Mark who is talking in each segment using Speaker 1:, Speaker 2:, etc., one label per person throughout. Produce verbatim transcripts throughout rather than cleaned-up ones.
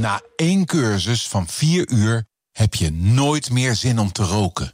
Speaker 1: Na één cursus van vier uur heb je nooit meer zin om te roken.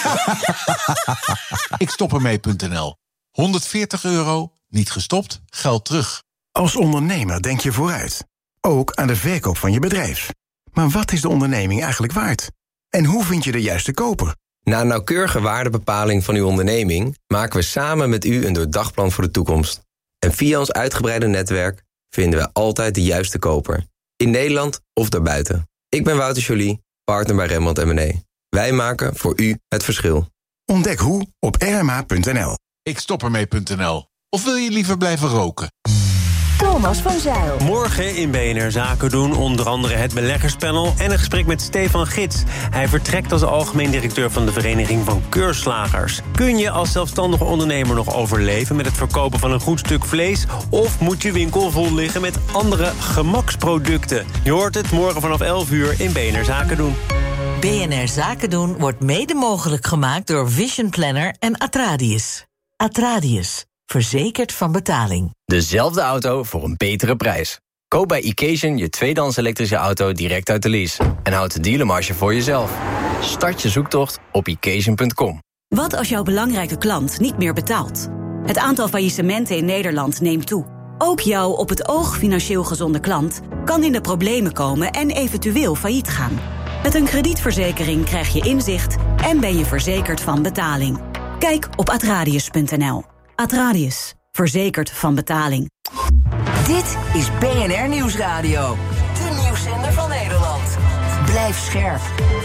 Speaker 1: ik stop ermee punt n l. honderdveertig euro, niet gestopt, geld terug.
Speaker 2: Als ondernemer denk je vooruit. Ook aan de verkoop van je bedrijf. Maar wat is de onderneming eigenlijk waard? En hoe vind je de juiste koper?
Speaker 3: Na een nauwkeurige waardebepaling van uw onderneming maken we samen met u een doordachtplan voor de toekomst. En via ons uitgebreide netwerk vinden we altijd de juiste koper. In Nederland of daarbuiten. Ik ben Wouter Joly, partner bij Rembrandt en Mené. Wij maken voor u het verschil.
Speaker 2: Ontdek hoe op r m h punt n l.
Speaker 1: Ik stop ermee punt n l. Of wil je liever blijven roken?
Speaker 4: Thomas van Zijl.
Speaker 5: Morgen in B N R Zaken doen onder andere het beleggerspanel en een gesprek met Stefan Gids. Hij vertrekt als algemeen directeur van de Vereniging van Keurslagers. Kun je als zelfstandige ondernemer nog overleven met het verkopen van een goed stuk vlees? Of moet je winkel vol liggen met andere gemaksproducten? Je hoort het morgen vanaf elf uur in B N R Zaken doen.
Speaker 6: B N R Zaken doen wordt mede mogelijk gemaakt door Vision Planner en Atradius. Atradius. Verzekerd van betaling.
Speaker 7: Dezelfde auto voor een betere prijs. Koop bij Occasion je tweedehands elektrische auto direct uit de lease. En houd de dealermarge voor jezelf. Start je zoektocht op occasion punt com.
Speaker 8: Wat als jouw belangrijke klant niet meer betaalt? Het aantal faillissementen in Nederland neemt toe. Ook jouw op het oog financieel gezonde klant kan in de problemen komen en eventueel failliet gaan. Met een kredietverzekering krijg je inzicht en ben je verzekerd van betaling. Kijk op atradius punt n l. Atradius. Verzekerd van betaling.
Speaker 4: Dit is B N R Nieuwsradio. De nieuwszender van Nederland. Blijf scherp.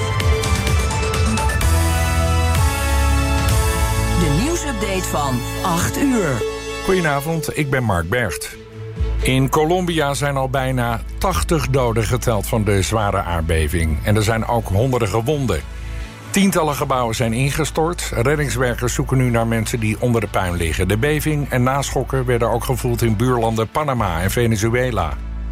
Speaker 4: De nieuwsupdate van acht uur.
Speaker 9: Goedenavond, ik ben Mark Bergt. In Colombia zijn al bijna tachtig doden geteld van de zware aardbeving. En er zijn ook honderden gewonden. Tientallen gebouwen zijn ingestort. Reddingswerkers zoeken nu naar mensen die onder de puin liggen. De beving en naschokken werden ook gevoeld in buurlanden Panama en Venezuela.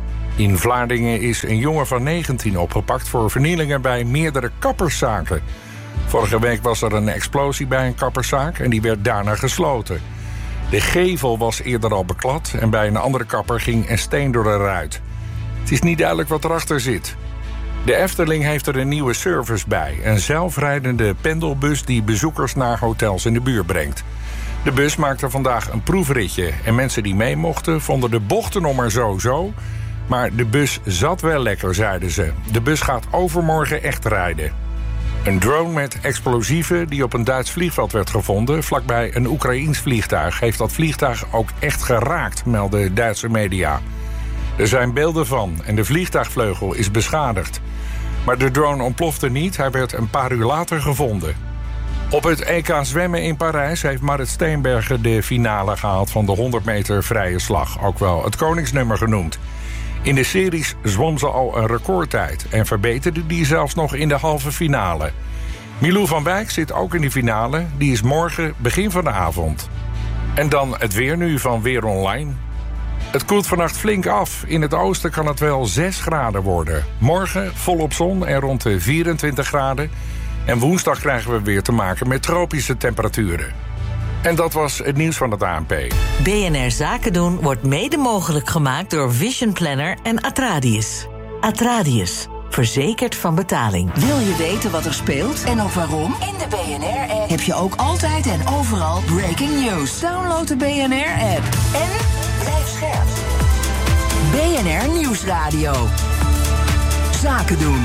Speaker 9: In Vlaardingen is een jongen van negentien opgepakt voor vernielingen bij meerdere kapperszaken. Vorige week was er een explosie bij een kapperszaak en die werd daarna gesloten. De gevel was eerder al beklad en bij een andere kapper ging een steen door de ruit. Het is niet duidelijk wat erachter zit. De Efteling heeft er een nieuwe service bij. Een zelfrijdende pendelbus die bezoekers naar hotels in de buurt brengt. De bus maakte vandaag een proefritje. En mensen die mee mochten vonden de bochten nog maar zo-zo. Maar de bus zat wel lekker, zeiden ze. De bus gaat overmorgen echt rijden. Een drone met explosieven die op een Duits vliegveld werd gevonden, vlakbij een Oekraïens vliegtuig, heeft dat vliegtuig ook echt geraakt, melden Duitse media. Er zijn beelden van en de vliegtuigvleugel is beschadigd. Maar de drone ontplofte niet, hij werd een paar uur later gevonden. Op het E K zwemmen in Parijs heeft Marit Steenbergen de finale gehaald van de honderd meter vrije slag, ook wel het koningsnummer genoemd. In de series zwom ze al een recordtijd en verbeterde die zelfs nog in de halve finale. Milou van Wijk zit ook in de finale, die is morgen begin van de avond. En dan het weer nu van Weer Online. Het koelt vannacht flink af. In het oosten kan het wel zes graden worden. Morgen volop zon en rond de vierentwintig graden. En woensdag krijgen we weer te maken met tropische temperaturen. En dat was het nieuws van het A N P.
Speaker 6: B N R Zaken doen wordt mede mogelijk gemaakt door Vision Planner en Atradius. Atradius. Verzekerd van betaling.
Speaker 4: Wil je weten wat er speelt en ook waarom? In de B N R-app heb je ook altijd en overal breaking news. Download de B N R-app en blijf scherp. B N R Nieuwsradio. Zaken doen.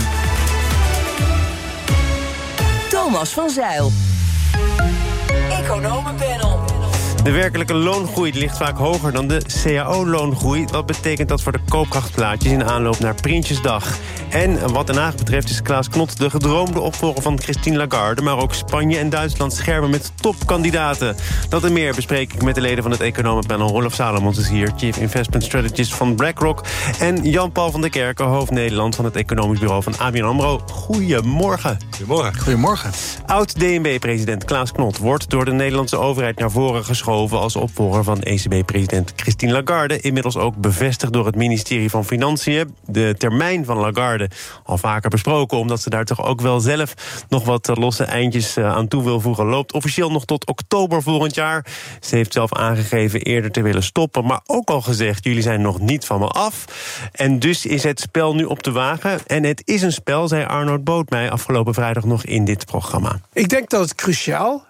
Speaker 4: Thomas van Zijl. Economenpanel.
Speaker 5: De werkelijke loongroei ligt vaak hoger dan de C A O-loongroei. Wat betekent dat voor de koopkrachtplaatjes in aanloop naar Prinsjesdag? En wat Den Haag betreft is Klaas Knot de gedroomde opvolger van Christine Lagarde, maar ook Spanje en Duitsland schermen met topkandidaten. Dat en meer bespreek ik met de leden van het economenpanel. Rolf Salomons is hier, Chief Investment Strategist van BlackRock. En Jan-Paul van der Kerken, hoofd Nederland van het economisch bureau van A B N AMRO. Goedemorgen.
Speaker 10: Goedemorgen. Goedemorgen.
Speaker 5: Oud-D N B-president Klaas Knot wordt door de Nederlandse overheid naar voren geschoven Dijkhoven als opvolger van E C B-president Christine Lagarde. Inmiddels ook bevestigd door het ministerie van Financiën. De termijn van Lagarde al vaker besproken, omdat ze daar toch ook wel zelf nog wat losse eindjes aan toe wil voegen. Loopt officieel nog tot oktober volgend jaar. Ze heeft zelf aangegeven eerder te willen stoppen, maar ook al gezegd, jullie zijn nog niet van me af. En dus is het spel nu op de wagen. En het is een spel, zei Arnoud Boot mij afgelopen vrijdag nog in dit programma.
Speaker 10: Ik denk dat het cruciaal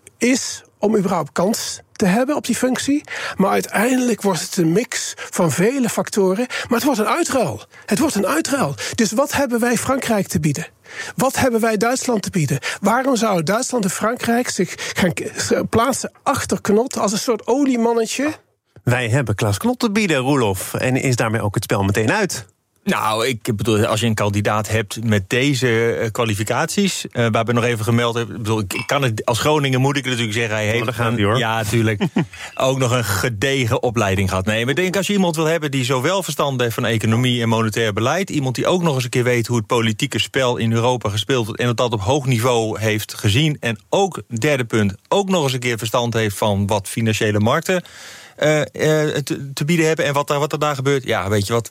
Speaker 10: is om überhaupt kans te hebben op die functie. Maar uiteindelijk wordt het een mix van vele factoren. Maar het wordt een uitruil. Het wordt een uitruil. Dus wat hebben wij Frankrijk te bieden? Wat hebben wij Duitsland te bieden? Waarom zouden Duitsland en Frankrijk zich gaan plaatsen achter Knot als een soort oliemannetje?
Speaker 5: Wij hebben Klaas Knot te bieden, Roelof. En is daarmee ook het spel meteen uit?
Speaker 11: Nou, ik bedoel, als je een kandidaat hebt met deze uh, kwalificaties, uh, waar we nog even gemeld hebben, bedoel, ik kan het, als Groningen moet ik natuurlijk zeggen, hij heeft,
Speaker 5: oh, een,
Speaker 11: ja, natuurlijk, ook nog een gedegen opleiding gehad. Nee, maar ik denk als je iemand wil hebben die zowel verstand heeft van economie en monetair beleid, iemand die ook nog eens een keer weet hoe het politieke spel in Europa gespeeld wordt en dat dat op hoog niveau heeft gezien, en ook, derde punt, ook nog eens een keer verstand heeft van wat financiële markten uh, uh, te, te bieden hebben en wat, daar, wat er daar gebeurt, ja, weet je wat.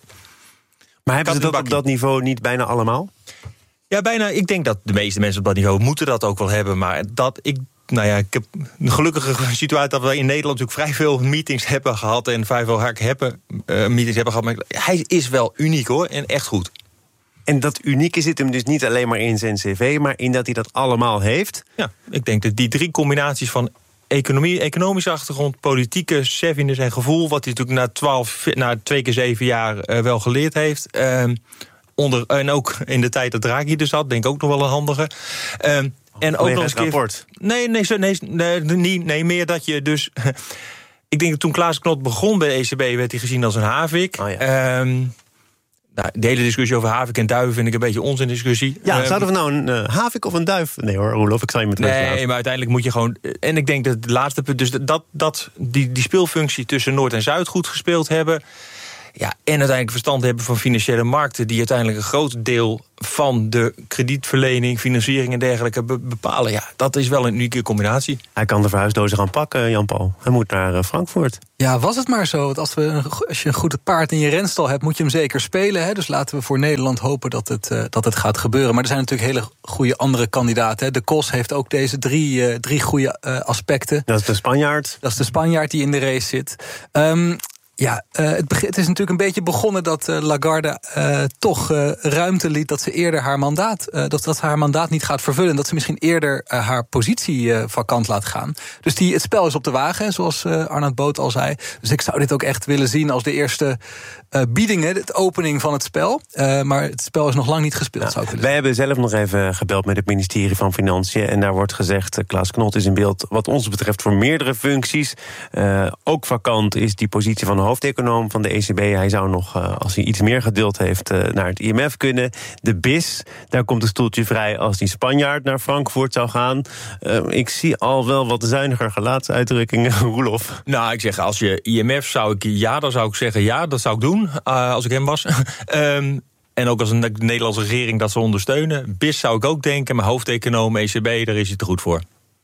Speaker 5: Maar hebben ze dat op dat niveau niet bijna allemaal?
Speaker 11: Ja, bijna. Ik denk dat de meeste mensen op dat niveau moeten dat ook wel hebben. Maar dat ik, nou ja, ik heb een gelukkige situatie dat we in Nederland natuurlijk vrij veel meetings hebben gehad en vrij veel hard hebben, uh, meetings hebben gehad. Maar hij is wel uniek hoor, en echt goed.
Speaker 5: En dat unieke zit hem dus niet alleen maar in zijn cv, maar in dat hij dat allemaal heeft?
Speaker 11: Ja, ik denk dat die drie combinaties van economie, economische achtergrond, politieke savviness en gevoel, wat hij natuurlijk na twaalf, na twee keer zeven jaar uh, wel geleerd heeft. Uh, onder, en ook in de tijd dat Draghi er zat, denk ik ook nog wel een handige. Uh, en ook nog eens keer.
Speaker 5: Rapport.
Speaker 11: Nee, nee, nee, nee, nee, nee, meer dat je dus. Ik denk dat toen Klaas Knot begon bij de E C B, werd hij gezien als een havik.
Speaker 5: Oh ja.
Speaker 11: Uh, Nou, de hele discussie over havik en duif vind ik een beetje onzin-discussie.
Speaker 5: Ja,
Speaker 11: uh,
Speaker 5: zouden we nou een uh, havik of een duif? Nee hoor, Roelof, ik zal je met rust laten.
Speaker 11: Nee, maar uiteindelijk moet je gewoon. En ik denk dat het laatste punt, dus dat, dat die, die speelfunctie tussen Noord en Zuid goed gespeeld hebben. Ja, en uiteindelijk verstand hebben van financiële markten, die uiteindelijk een groot deel van de kredietverlening, financiering en dergelijke be- bepalen. Ja, dat is wel een unieke combinatie.
Speaker 5: Hij kan de verhuisdozen gaan pakken, Jan-Paul. Hij moet naar uh, Frankfurt.
Speaker 12: Ja, was het maar zo. Want als, we, als je een goed paard in je renstal hebt, moet je hem zeker spelen. Hè? Dus laten we voor Nederland hopen dat het, uh, dat het gaat gebeuren. Maar er zijn natuurlijk hele goede andere kandidaten. Hè? De Kos heeft ook deze drie, uh, drie goede uh, aspecten.
Speaker 5: Dat is de Spanjaard.
Speaker 12: Dat is de Spanjaard die in de race zit. Um, Ja, uh, het, begin, het is natuurlijk een beetje begonnen dat uh, Lagarde uh, toch uh, ruimte liet dat ze eerder haar mandaat, uh, dat, dat ze haar mandaat niet gaat vervullen. Dat ze misschien eerder uh, haar positie uh, vakant laat gaan. Dus die, het spel is op de wagen, zoals uh, Arnoud Boot al zei. Dus ik zou dit ook echt willen zien als de eerste uh, biedingen, de opening van het spel. Uh, maar het spel is nog lang niet gespeeld, nou, zou ik willen
Speaker 5: Wij
Speaker 12: zeggen.
Speaker 5: hebben zelf nog even gebeld met het ministerie van Financiën. En daar wordt gezegd, uh, Klaas Knot is in beeld wat ons betreft voor meerdere functies. Uh, ook vakant is die positie van de hoofdeconoom van de E C B. Hij zou nog, uh, als hij iets meer geduld heeft, uh, naar het I M F kunnen. De B I S, daar komt een stoeltje vrij als die Spanjaard naar Frankfurt zou gaan. Uh, ik zie al wel wat zuiniger gelaatsuitdrukkingen, Roelof.
Speaker 11: Nou, ik zeg, als je I M F zou ik ja, dan zou ik zeggen ja, dat zou ik doen, uh, als ik hem was. um, En ook als een de Nederlandse regering dat ze ondersteunen. B I S zou ik ook denken, maar hoofdeconoom E C B, daar is hij te goed voor.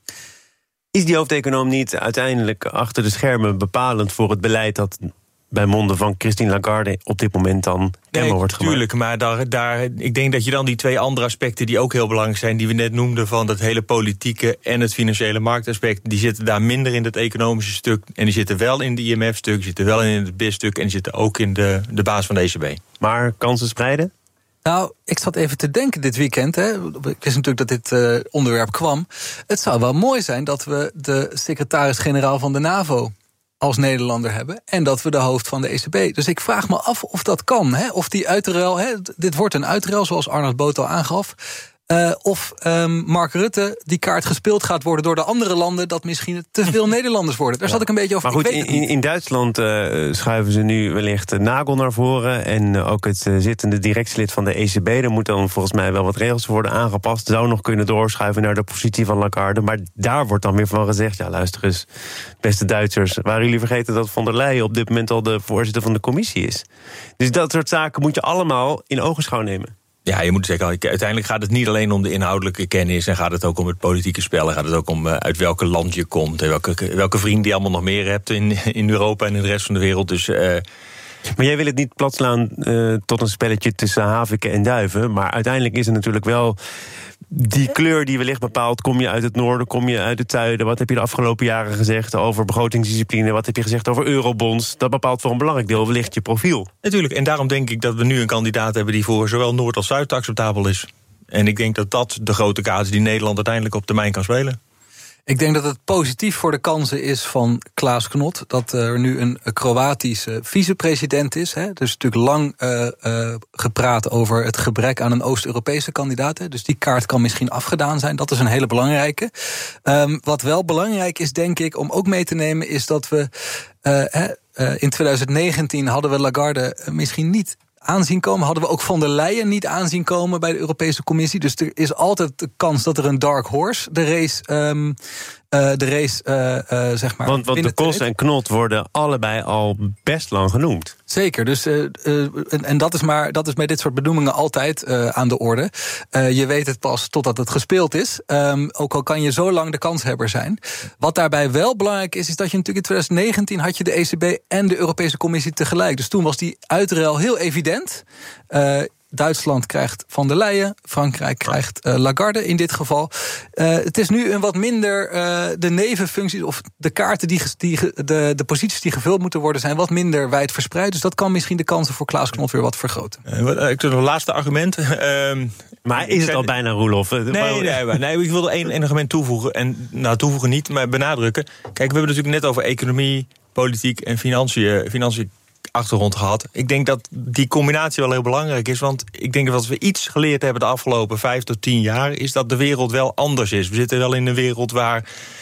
Speaker 5: Is die hoofdeconoom niet uiteindelijk achter de schermen bepalend voor het beleid dat bij monden van Christine Lagarde op dit moment dan kenbaar
Speaker 11: nee,
Speaker 5: wordt gemaakt?
Speaker 11: Tuurlijk, maar daar, daar, ik denk dat je dan die twee andere aspecten die ook heel belangrijk zijn, die we net noemden, van dat hele politieke en het financiële marktaspect, die zitten daar minder in het economische stuk. En die zitten wel in de I M F-stuk, die zitten wel in het B I S-stuk en die zitten ook in de, de baas van de E C B.
Speaker 5: Maar kansen spreiden?
Speaker 12: Nou, ik zat even te denken dit weekend. Hè. Ik wist natuurlijk dat dit uh, onderwerp kwam. Het zou wel mooi zijn dat we de secretaris-generaal van de NAVO als Nederlander hebben en dat we de hoofd van de E C B. Dus ik vraag me af of dat kan. Hè? Of die uitruil, hè? Dit wordt een uitruil, zoals Arnoud Boot al aangaf. Uh, of um, Mark Rutte die kaart gespeeld gaat worden door de andere landen, dat misschien te veel Nederlanders worden. Daar ja. zat ik een beetje over.
Speaker 5: Maar goed, in, in Duitsland uh, schuiven ze nu wellicht uh, Nagel naar voren en uh, ook het uh, zittende directielid van de E C B. Er moeten dan volgens mij wel wat regels worden aangepast. Zou nog kunnen doorschuiven naar de positie van Lagarde. Maar daar wordt dan weer van gezegd, ja luister eens, beste Duitsers, waren jullie vergeten dat von der Leyen op dit moment al de voorzitter van de commissie is? Dus dat soort zaken moet je allemaal in ogenschouw nemen.
Speaker 11: Ja, je moet zeggen, uiteindelijk gaat het niet alleen om de inhoudelijke kennis... en gaat het ook om het politieke spel... en gaat het ook om uh, uit welk land je komt... en welke, welke vrienden je allemaal nog meer hebt in, in Europa en in de rest van de wereld. Dus... Uh,
Speaker 5: Maar jij wil het niet platslaan uh, tot een spelletje tussen haviken en duiven... maar uiteindelijk is het natuurlijk wel... die kleur die wellicht bepaalt, kom je uit het noorden, kom je uit het zuiden... wat heb je de afgelopen jaren gezegd over begrotingsdiscipline... wat heb je gezegd over eurobonds? Dat bepaalt voor een belangrijk deel wellicht je profiel.
Speaker 11: Natuurlijk, en daarom denk ik dat we nu een kandidaat hebben... die voor zowel Noord als Zuid acceptabel is. En ik denk dat dat de grote kaart is die Nederland uiteindelijk op termijn kan spelen.
Speaker 12: Ik denk dat het positief voor de kansen is van Klaas Knot... dat er nu een Kroatische vicepresident is. Hè. Er is natuurlijk lang uh, uh, gepraat over het gebrek aan een Oost-Europese kandidaat. Hè. Dus die kaart kan misschien afgedaan zijn. Dat is een hele belangrijke. Um, wat wel belangrijk is, denk ik, om ook mee te nemen... is dat we uh, uh, in twintig negentien hadden we Lagarde misschien niet... aanzien komen. Hadden we ook Von der Leyen niet aanzien komen bij de Europese Commissie. Dus er is altijd de kans dat er een dark horse de race, um, uh, de race uh, uh, zeg maar...
Speaker 5: Want, want de Kos en Knot worden allebei al best lang genoemd.
Speaker 12: Zeker, dus, uh, uh, en, en dat is maar dat is bij dit soort benoemingen altijd uh, aan de orde. Uh, je weet het pas totdat het gespeeld is. Um, ook al kan je zo lang de kanshebber zijn. Wat daarbij wel belangrijk is, is dat je natuurlijk in twintig negentien... had je de E C B en de Europese Commissie tegelijk. Dus toen was die uitruil heel evident. Uh, Duitsland krijgt Van der Leyen, Frankrijk krijgt uh, Lagarde in dit geval. Uh, het is nu een wat minder, uh, de nevenfuncties of de kaarten, die, die de, de posities die gevuld moeten worden, zijn wat minder wijd verspreid. Dus dat kan misschien de kansen voor Klaas Knot weer wat vergroten.
Speaker 11: Uh, ik doe nog een laatste argument. Uh,
Speaker 5: maar is het al bijna, Roelof?
Speaker 11: Nee, nee, nee, nee, ik wilde één argument toevoegen. En nou, toevoegen niet, maar benadrukken. Kijk, we hebben het natuurlijk net over economie, politiek en financiën, financiën achtergrond gehad. Ik denk dat die combinatie wel heel belangrijk is, want ik denk dat wat we iets geleerd hebben de afgelopen vijf tot tien jaar, is dat de wereld wel anders is. We zitten wel in een wereld waar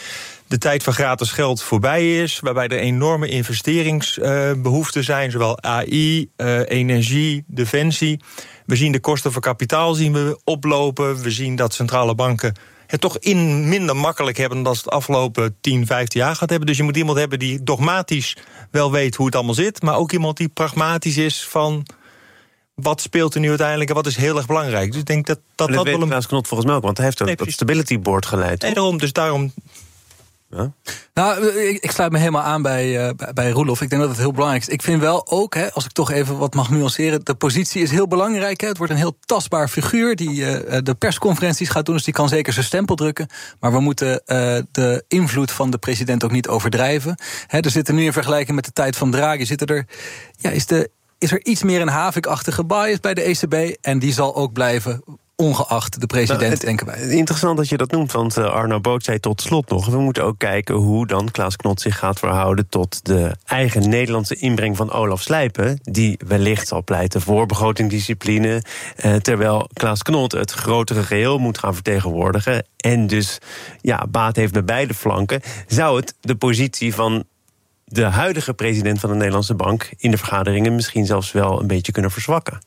Speaker 11: de tijd van gratis geld voorbij is, waarbij er enorme investeringsbehoeften uh, zijn, zowel A I, uh, energie, defensie. We zien de kosten voor kapitaal zien we oplopen. We zien dat centrale banken het toch in minder makkelijk hebben dan ze het afgelopen tien, vijftien jaar gaat hebben. Dus je moet iemand hebben die dogmatisch wel weet hoe het allemaal zit, maar ook iemand die pragmatisch is van wat speelt er nu uiteindelijk en wat is heel erg belangrijk. Dus ik denk dat dat, dat wel een
Speaker 5: Klaas Knot volgens mij ook, want hij heeft ook nee, dat Stability Board geleid.
Speaker 11: Nee, daarom, dus daarom.
Speaker 12: Ja? Nou, ik, ik sluit me helemaal aan bij, uh, bij Roelof. Ik denk dat het heel belangrijk is. Ik vind wel ook, hè, als ik toch even wat mag nuanceren, de positie is heel belangrijk. Hè. Het wordt een heel tastbaar figuur die uh, de persconferenties gaat doen, dus die kan zeker zijn stempel drukken. Maar we moeten uh, de invloed van de president ook niet overdrijven. Hè, er zitten nu in vergelijking met de tijd van Draghi, zitten er, ja, is, de, is er iets meer een havikachtige bias bij de E C B en die zal ook blijven, ongeacht de president, nou, het, denken wij.
Speaker 5: Interessant dat je dat noemt, want uh, Arno Boot zei tot slot nog, we moeten ook kijken hoe dan Klaas Knot zich gaat verhouden tot de eigen Nederlandse inbreng van Olaf Slijpen, die wellicht zal pleiten voor begrotingsdiscipline, uh, terwijl Klaas Knot het grotere geheel moet gaan vertegenwoordigen en dus ja, baat heeft bij beide flanken. Zou het de positie van de huidige president van de Nederlandse Bank in de vergaderingen misschien zelfs wel een beetje kunnen verzwakken?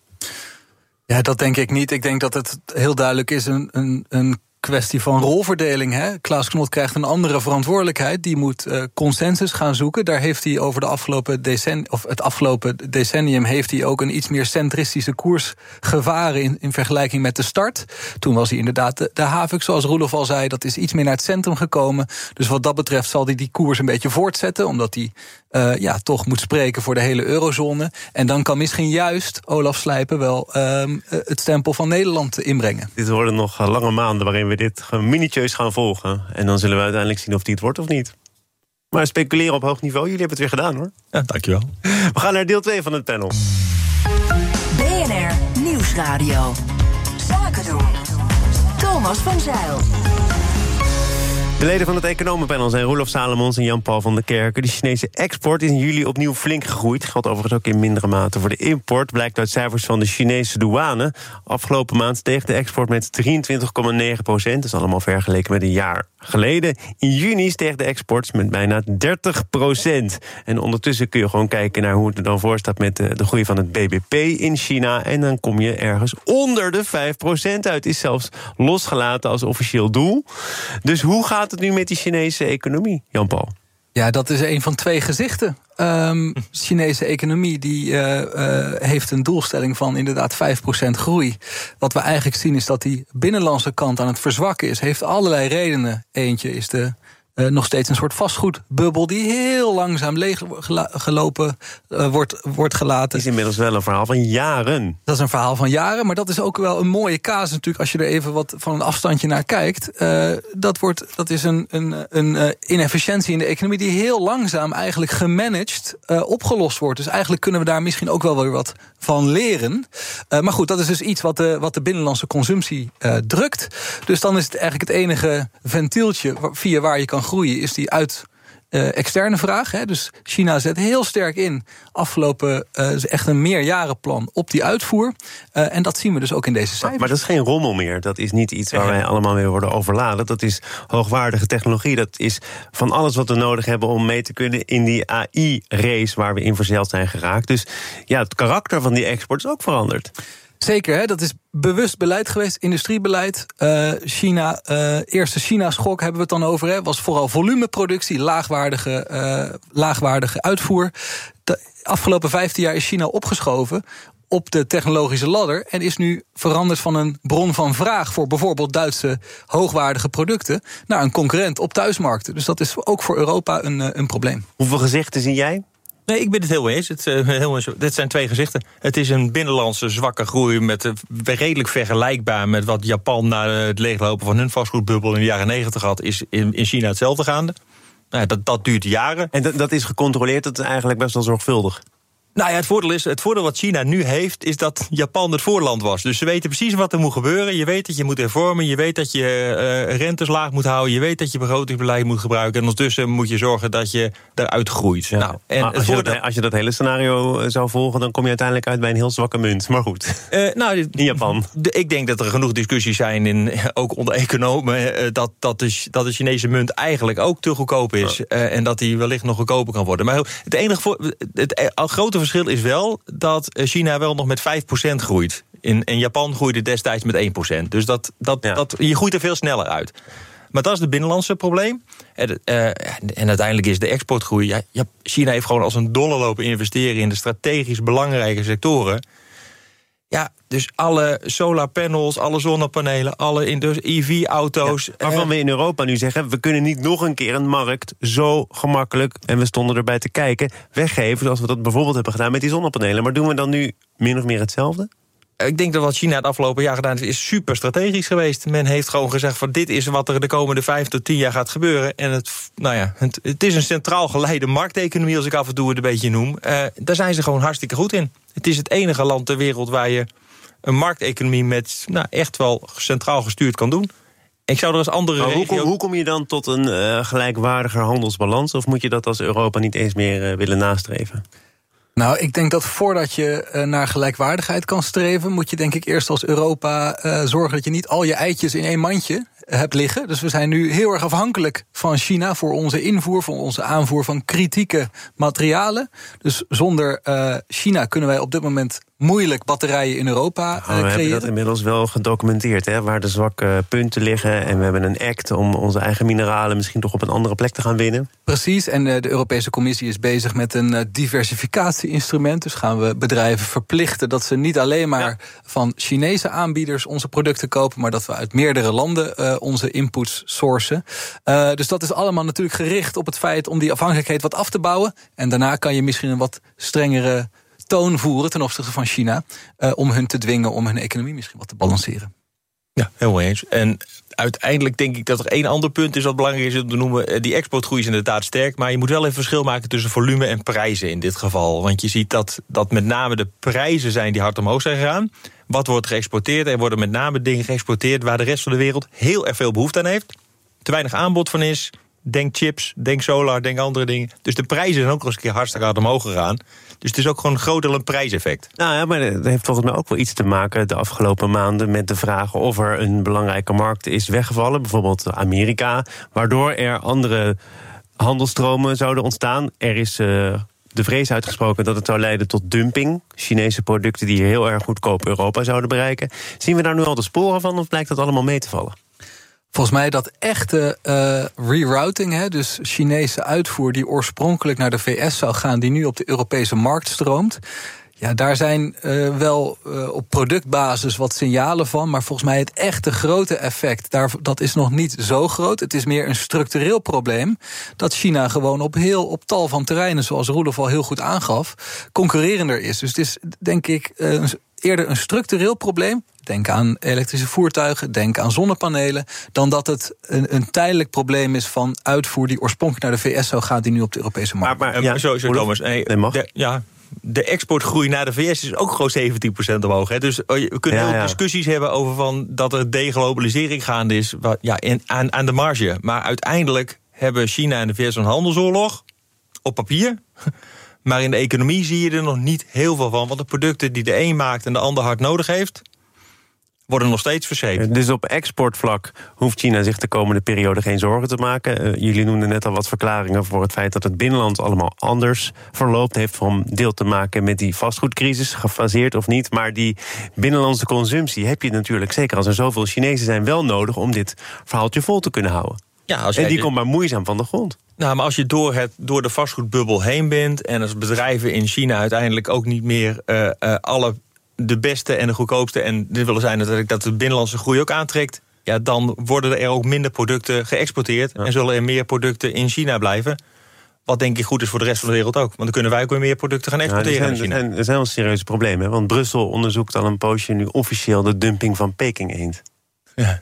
Speaker 12: Ja, dat denk ik niet. Ik denk dat het heel duidelijk is een, een, een kwestie van rolverdeling. Hè? Klaas Knot krijgt een andere verantwoordelijkheid. Die moet uh, consensus gaan zoeken. Daar heeft hij over de afgelopen decennium, of het afgelopen decennium heeft hij ook een iets meer centristische koers gevaren in, in vergelijking met de start. Toen was hij inderdaad de, de havik, zoals Roelof al zei. Dat is iets meer naar het centrum gekomen. Dus wat dat betreft zal hij die koers een beetje voortzetten, omdat hij Uh, ja, toch moet spreken voor de hele eurozone. En dan kan misschien juist Olaf Slijpen wel um, het stempel van Nederland inbrengen.
Speaker 5: Dit worden nog lange maanden waarin we dit minutieus gaan volgen. En dan zullen we uiteindelijk zien of die het wordt of niet. Maar speculeren op hoog niveau, jullie hebben het weer gedaan, hoor.
Speaker 11: Ja, dankjewel.
Speaker 5: We gaan naar deel twee van het panel.
Speaker 4: B N R Nieuwsradio. Zaken doen. Thomas van Zijl.
Speaker 5: De leden van het economenpanel zijn Roelof Salomons en Jan-Paul van der Kerken. De Chinese export is in juli opnieuw flink gegroeid. Geldt overigens ook in mindere mate voor de import. Blijkt uit cijfers van de Chinese douane. Afgelopen maand steeg de export met drieëntwintig komma negen procent. Dat is allemaal vergeleken met een jaar geleden. In juni steeg de export met bijna dertig procent. En ondertussen kun je gewoon kijken naar hoe het er dan voor staat met de, de groei van het B B P in China. En dan kom je ergens onder de vijf procent uit. Is zelfs losgelaten als officieel doel. Dus hoe gaat het nu met die Chinese economie, Jan-Paul?
Speaker 12: Ja, dat is een van twee gezichten. Um, de Chinese economie die uh, uh, heeft een doelstelling van inderdaad vijf procent groei. Wat we eigenlijk zien is dat die binnenlandse kant aan het verzwakken is. Heeft allerlei redenen. Eentje is de Uh, nog steeds een soort vastgoedbubbel die heel langzaam leeggelopen uh, wordt, wordt gelaten.
Speaker 5: Het is inmiddels wel een verhaal van jaren.
Speaker 12: Dat is een verhaal van jaren, maar dat is ook wel een mooie kaas natuurlijk als je er even wat van een afstandje naar kijkt. Uh, dat, wordt, dat is een, een, een uh, inefficiëntie in de economie die heel langzaam eigenlijk gemanaged uh, opgelost wordt. Dus eigenlijk kunnen we daar misschien ook wel weer wat van leren. Uh, maar goed, dat is dus iets wat de, wat de binnenlandse consumptie uh, drukt. Dus dan is het eigenlijk het enige ventieltje via waar je kan groeien is die uit uh, externe vraag. Hè. Dus China zet heel sterk in. Afgelopen uh, is echt een meerjarenplan op die uitvoer. Uh, en dat zien we dus ook in deze cijfers.
Speaker 5: Maar, maar dat is geen rommel meer. Dat is niet iets waar wij allemaal mee worden overladen. Dat is hoogwaardige technologie. Dat is van alles wat we nodig hebben om mee te kunnen in die A I-race waar we in verzeild zijn geraakt. Dus ja, het karakter van die export is ook veranderd.
Speaker 12: Zeker, hè? Dat is bewust beleid geweest, industriebeleid. Uh, China, uh, eerste China-schok hebben we het dan over. Hè? Was vooral volumeproductie, laagwaardige, uh, laagwaardige uitvoer. De afgelopen vijftien jaar is China opgeschoven op de technologische ladder en is nu veranderd van een bron van vraag voor bijvoorbeeld Duitse hoogwaardige producten naar een concurrent op thuismarkten. Dus dat is ook voor Europa een, een probleem.
Speaker 5: Hoeveel gezichten zie jij?
Speaker 11: Nee, ik ben het heel mee eens. Het, uh, heel, dit zijn twee gezichten. Het is een binnenlandse zwakke groei met uh, redelijk vergelijkbaar met wat Japan na het leeglopen van hun vastgoedbubbel in de jaren negentig had, is in, in China hetzelfde gaande. Nou, dat, dat duurt jaren.
Speaker 5: En dat, dat is gecontroleerd, dat is eigenlijk best wel zorgvuldig.
Speaker 11: Nou ja, het voordeel, is, het voordeel wat China nu heeft, is dat Japan het voorland was. Dus ze weten precies wat er moet gebeuren. Je weet dat je moet hervormen, je weet dat je uh, rentes laag moet houden, je weet dat je begrotingsbeleid moet gebruiken. En ondertussen moet je zorgen dat je eruit groeit.
Speaker 5: Ja.
Speaker 11: Nou, en
Speaker 5: als, je dat, als je dat hele scenario zou volgen, dan kom je uiteindelijk uit bij een heel zwakke munt. Maar goed,
Speaker 11: uh, nou,
Speaker 5: in Japan.
Speaker 11: De, ik denk dat er genoeg discussies zijn, in, ook onder economen, uh, dat, dat, de, dat de Chinese munt eigenlijk ook te goedkoop is. Ja. Uh, en dat die wellicht nog goedkoper kan worden. Maar het enige voor, het, het, het grote verschil is wel dat China wel nog met vijf procent groeit. In, in Japan groeide destijds met één procent. Dus dat, dat, ja. dat, je groeit er veel sneller uit. Maar dat is het binnenlandse probleem. En, uh, en uiteindelijk is de exportgroei. Ja, ja, China heeft gewoon als een dolle lopen investeren in de strategisch belangrijke sectoren. Ja, dus alle solarpanels, alle zonnepanelen, alle E V-auto's.
Speaker 5: Ja, waarvan uh, we in Europa nu zeggen, we kunnen niet nog een keer een markt zo gemakkelijk, en we stonden erbij te kijken, weggeven zoals we dat bijvoorbeeld hebben gedaan met die zonnepanelen. Maar doen we dan nu min of meer hetzelfde?
Speaker 11: Ik denk dat wat China het afgelopen jaar gedaan heeft, is super strategisch geweest. Men heeft gewoon gezegd van dit is wat er de komende vijf tot tien jaar gaat gebeuren. En het, nou ja, het, het is een centraal geleide markteconomie, als ik af en toe het een beetje noem. Uh, daar zijn ze gewoon hartstikke goed in. Het is het enige land ter wereld waar je een markteconomie met nou, echt wel centraal gestuurd kan doen. Ik zou er als andere
Speaker 5: maar
Speaker 11: regio...
Speaker 5: hoe, kom, hoe kom je dan tot een uh, gelijkwaardiger handelsbalans? Of moet je dat als Europa niet eens meer uh, willen nastreven?
Speaker 12: Nou, ik denk dat voordat je uh, naar gelijkwaardigheid kan streven, moet je denk ik eerst als Europa uh, zorgen dat je niet al je eitjes in één mandje hebt liggen. Dus we zijn nu heel erg afhankelijk van China voor onze invoer, voor onze aanvoer van kritieke materialen. Dus zonder uh, China kunnen wij op dit moment moeilijk batterijen in Europa uh, creëren.
Speaker 5: We hebben dat inmiddels wel gedocumenteerd, hè, waar de zwakke punten liggen. En we hebben een act om onze eigen mineralen misschien toch op een andere plek te gaan winnen.
Speaker 12: Precies, en uh, de Europese Commissie is bezig met een uh, diversificatie-instrument. Dus gaan we bedrijven verplichten dat ze niet alleen maar ja. van Chinese aanbieders onze producten kopen, maar dat we uit meerdere landen uh, onze inputs sourcen. Uh, dus dat is allemaal natuurlijk gericht op het feit om die afhankelijkheid wat af te bouwen. En daarna kan je misschien een wat strengere toon voeren ten opzichte van China, uh, om hun te dwingen om hun economie misschien wat te balanceren.
Speaker 11: Ja, helemaal eens. En uiteindelijk denk ik dat er één ander punt is wat belangrijk is om te noemen. Die exportgroei is inderdaad sterk, maar je moet wel even verschil maken tussen volume en prijzen in dit geval. Want je ziet dat, dat met name de prijzen zijn die hard omhoog zijn gegaan. Wat wordt geëxporteerd? Er worden met name dingen geëxporteerd waar de rest van de wereld heel erg veel behoefte aan heeft. Te weinig aanbod van is. Denk chips, denk solar, denk andere dingen. Dus de prijzen zijn ook nog eens een keer hartstikke hard omhoog gegaan. Dus het is ook gewoon een groot deel een prijseffect.
Speaker 5: Nou ja, maar dat heeft volgens mij ook wel iets te maken de afgelopen maanden met de vraag of er een belangrijke markt is weggevallen. Bijvoorbeeld Amerika, waardoor er andere handelstromen zouden ontstaan. Er is uh, de vrees uitgesproken dat het zou leiden tot dumping. Chinese producten die heel erg goedkoop Europa zouden bereiken. Zien we daar nu al de sporen van of blijkt dat allemaal mee te vallen?
Speaker 12: Volgens mij dat echte uh, rerouting, hè, dus Chinese uitvoer die oorspronkelijk naar de V S zou gaan, die nu op de Europese markt stroomt. Ja, daar zijn uh, wel uh, op productbasis wat signalen van, maar volgens mij het echte grote effect, daar, dat is nog niet zo groot. Het is meer een structureel probleem dat China gewoon op heel op tal van terreinen, zoals Roelof al heel goed aangaf, concurrerender is. Dus het is denk ik uh, eerder een structureel probleem. Denk aan elektrische voertuigen, denk aan zonnepanelen, dan dat het een, een tijdelijk probleem is van uitvoer die oorspronkelijk naar de V S zou gaan, die nu op de Europese markt.
Speaker 11: Maar, maar ja, zo, zo Thomas. Nee, nee, mag. De, ja. De exportgroei naar de V S is ook gewoon zeventien procent omhoog. Hè. Dus we kunnen ja, ook ja. discussies hebben over van dat er deglobalisering gaande is, wat, ja, in, aan, aan de marge. Maar uiteindelijk hebben China en de V S een handelsoorlog op papier. Maar in de economie zie je er nog niet heel veel van. Want de producten die de een maakt en de ander hard nodig heeft, worden nog steeds verscheept.
Speaker 5: Dus op exportvlak hoeft China zich de komende periode geen zorgen te maken. Uh, jullie noemden net al wat verklaringen voor het feit dat het binnenland allemaal anders verloopt. Heeft om deel te maken met die vastgoedcrisis, gefaseerd of niet. Maar die binnenlandse consumptie heb je natuurlijk, zeker als er zoveel Chinezen zijn, wel nodig om dit verhaaltje vol te kunnen houden. Ja, als en die je... komt maar moeizaam van de grond.
Speaker 11: Nou, maar als je door, het, door de vastgoedbubbel heen bent en als bedrijven in China uiteindelijk ook niet meer uh, uh, alle de beste en de goedkoopste, en dit willen zijn natuurlijk dat de binnenlandse groei ook aantrekt, ja, dan worden er ook minder producten geëxporteerd, ja, en zullen er meer producten in China blijven. Wat denk ik goed is voor de rest van de wereld ook. Want dan kunnen wij ook weer meer producten gaan exporteren. Ja, er, zijn,
Speaker 5: er, zijn, er zijn wel serieuze problemen. Hè? Want Brussel onderzoekt al een poosje nu officieel de dumping van Peking-eend. Ja.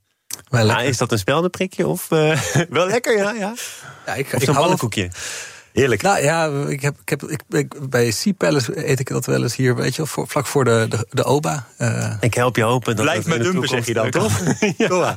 Speaker 5: Ja, is dat een speldenprikje of uh, wel lekker, ja? ja.
Speaker 12: ja ik,
Speaker 5: of zo'n pannenkoekje?
Speaker 11: Heerlijk.
Speaker 12: Nou ja, ik heb, ik heb, ik, ik, bij Sea Palace eet ik dat wel eens hier, weet je, voor, vlak voor de, de, de O B A. Uh,
Speaker 5: ik help je hopen. Dat
Speaker 11: Blijf met dumpen, zeg je dan, toch? Ja.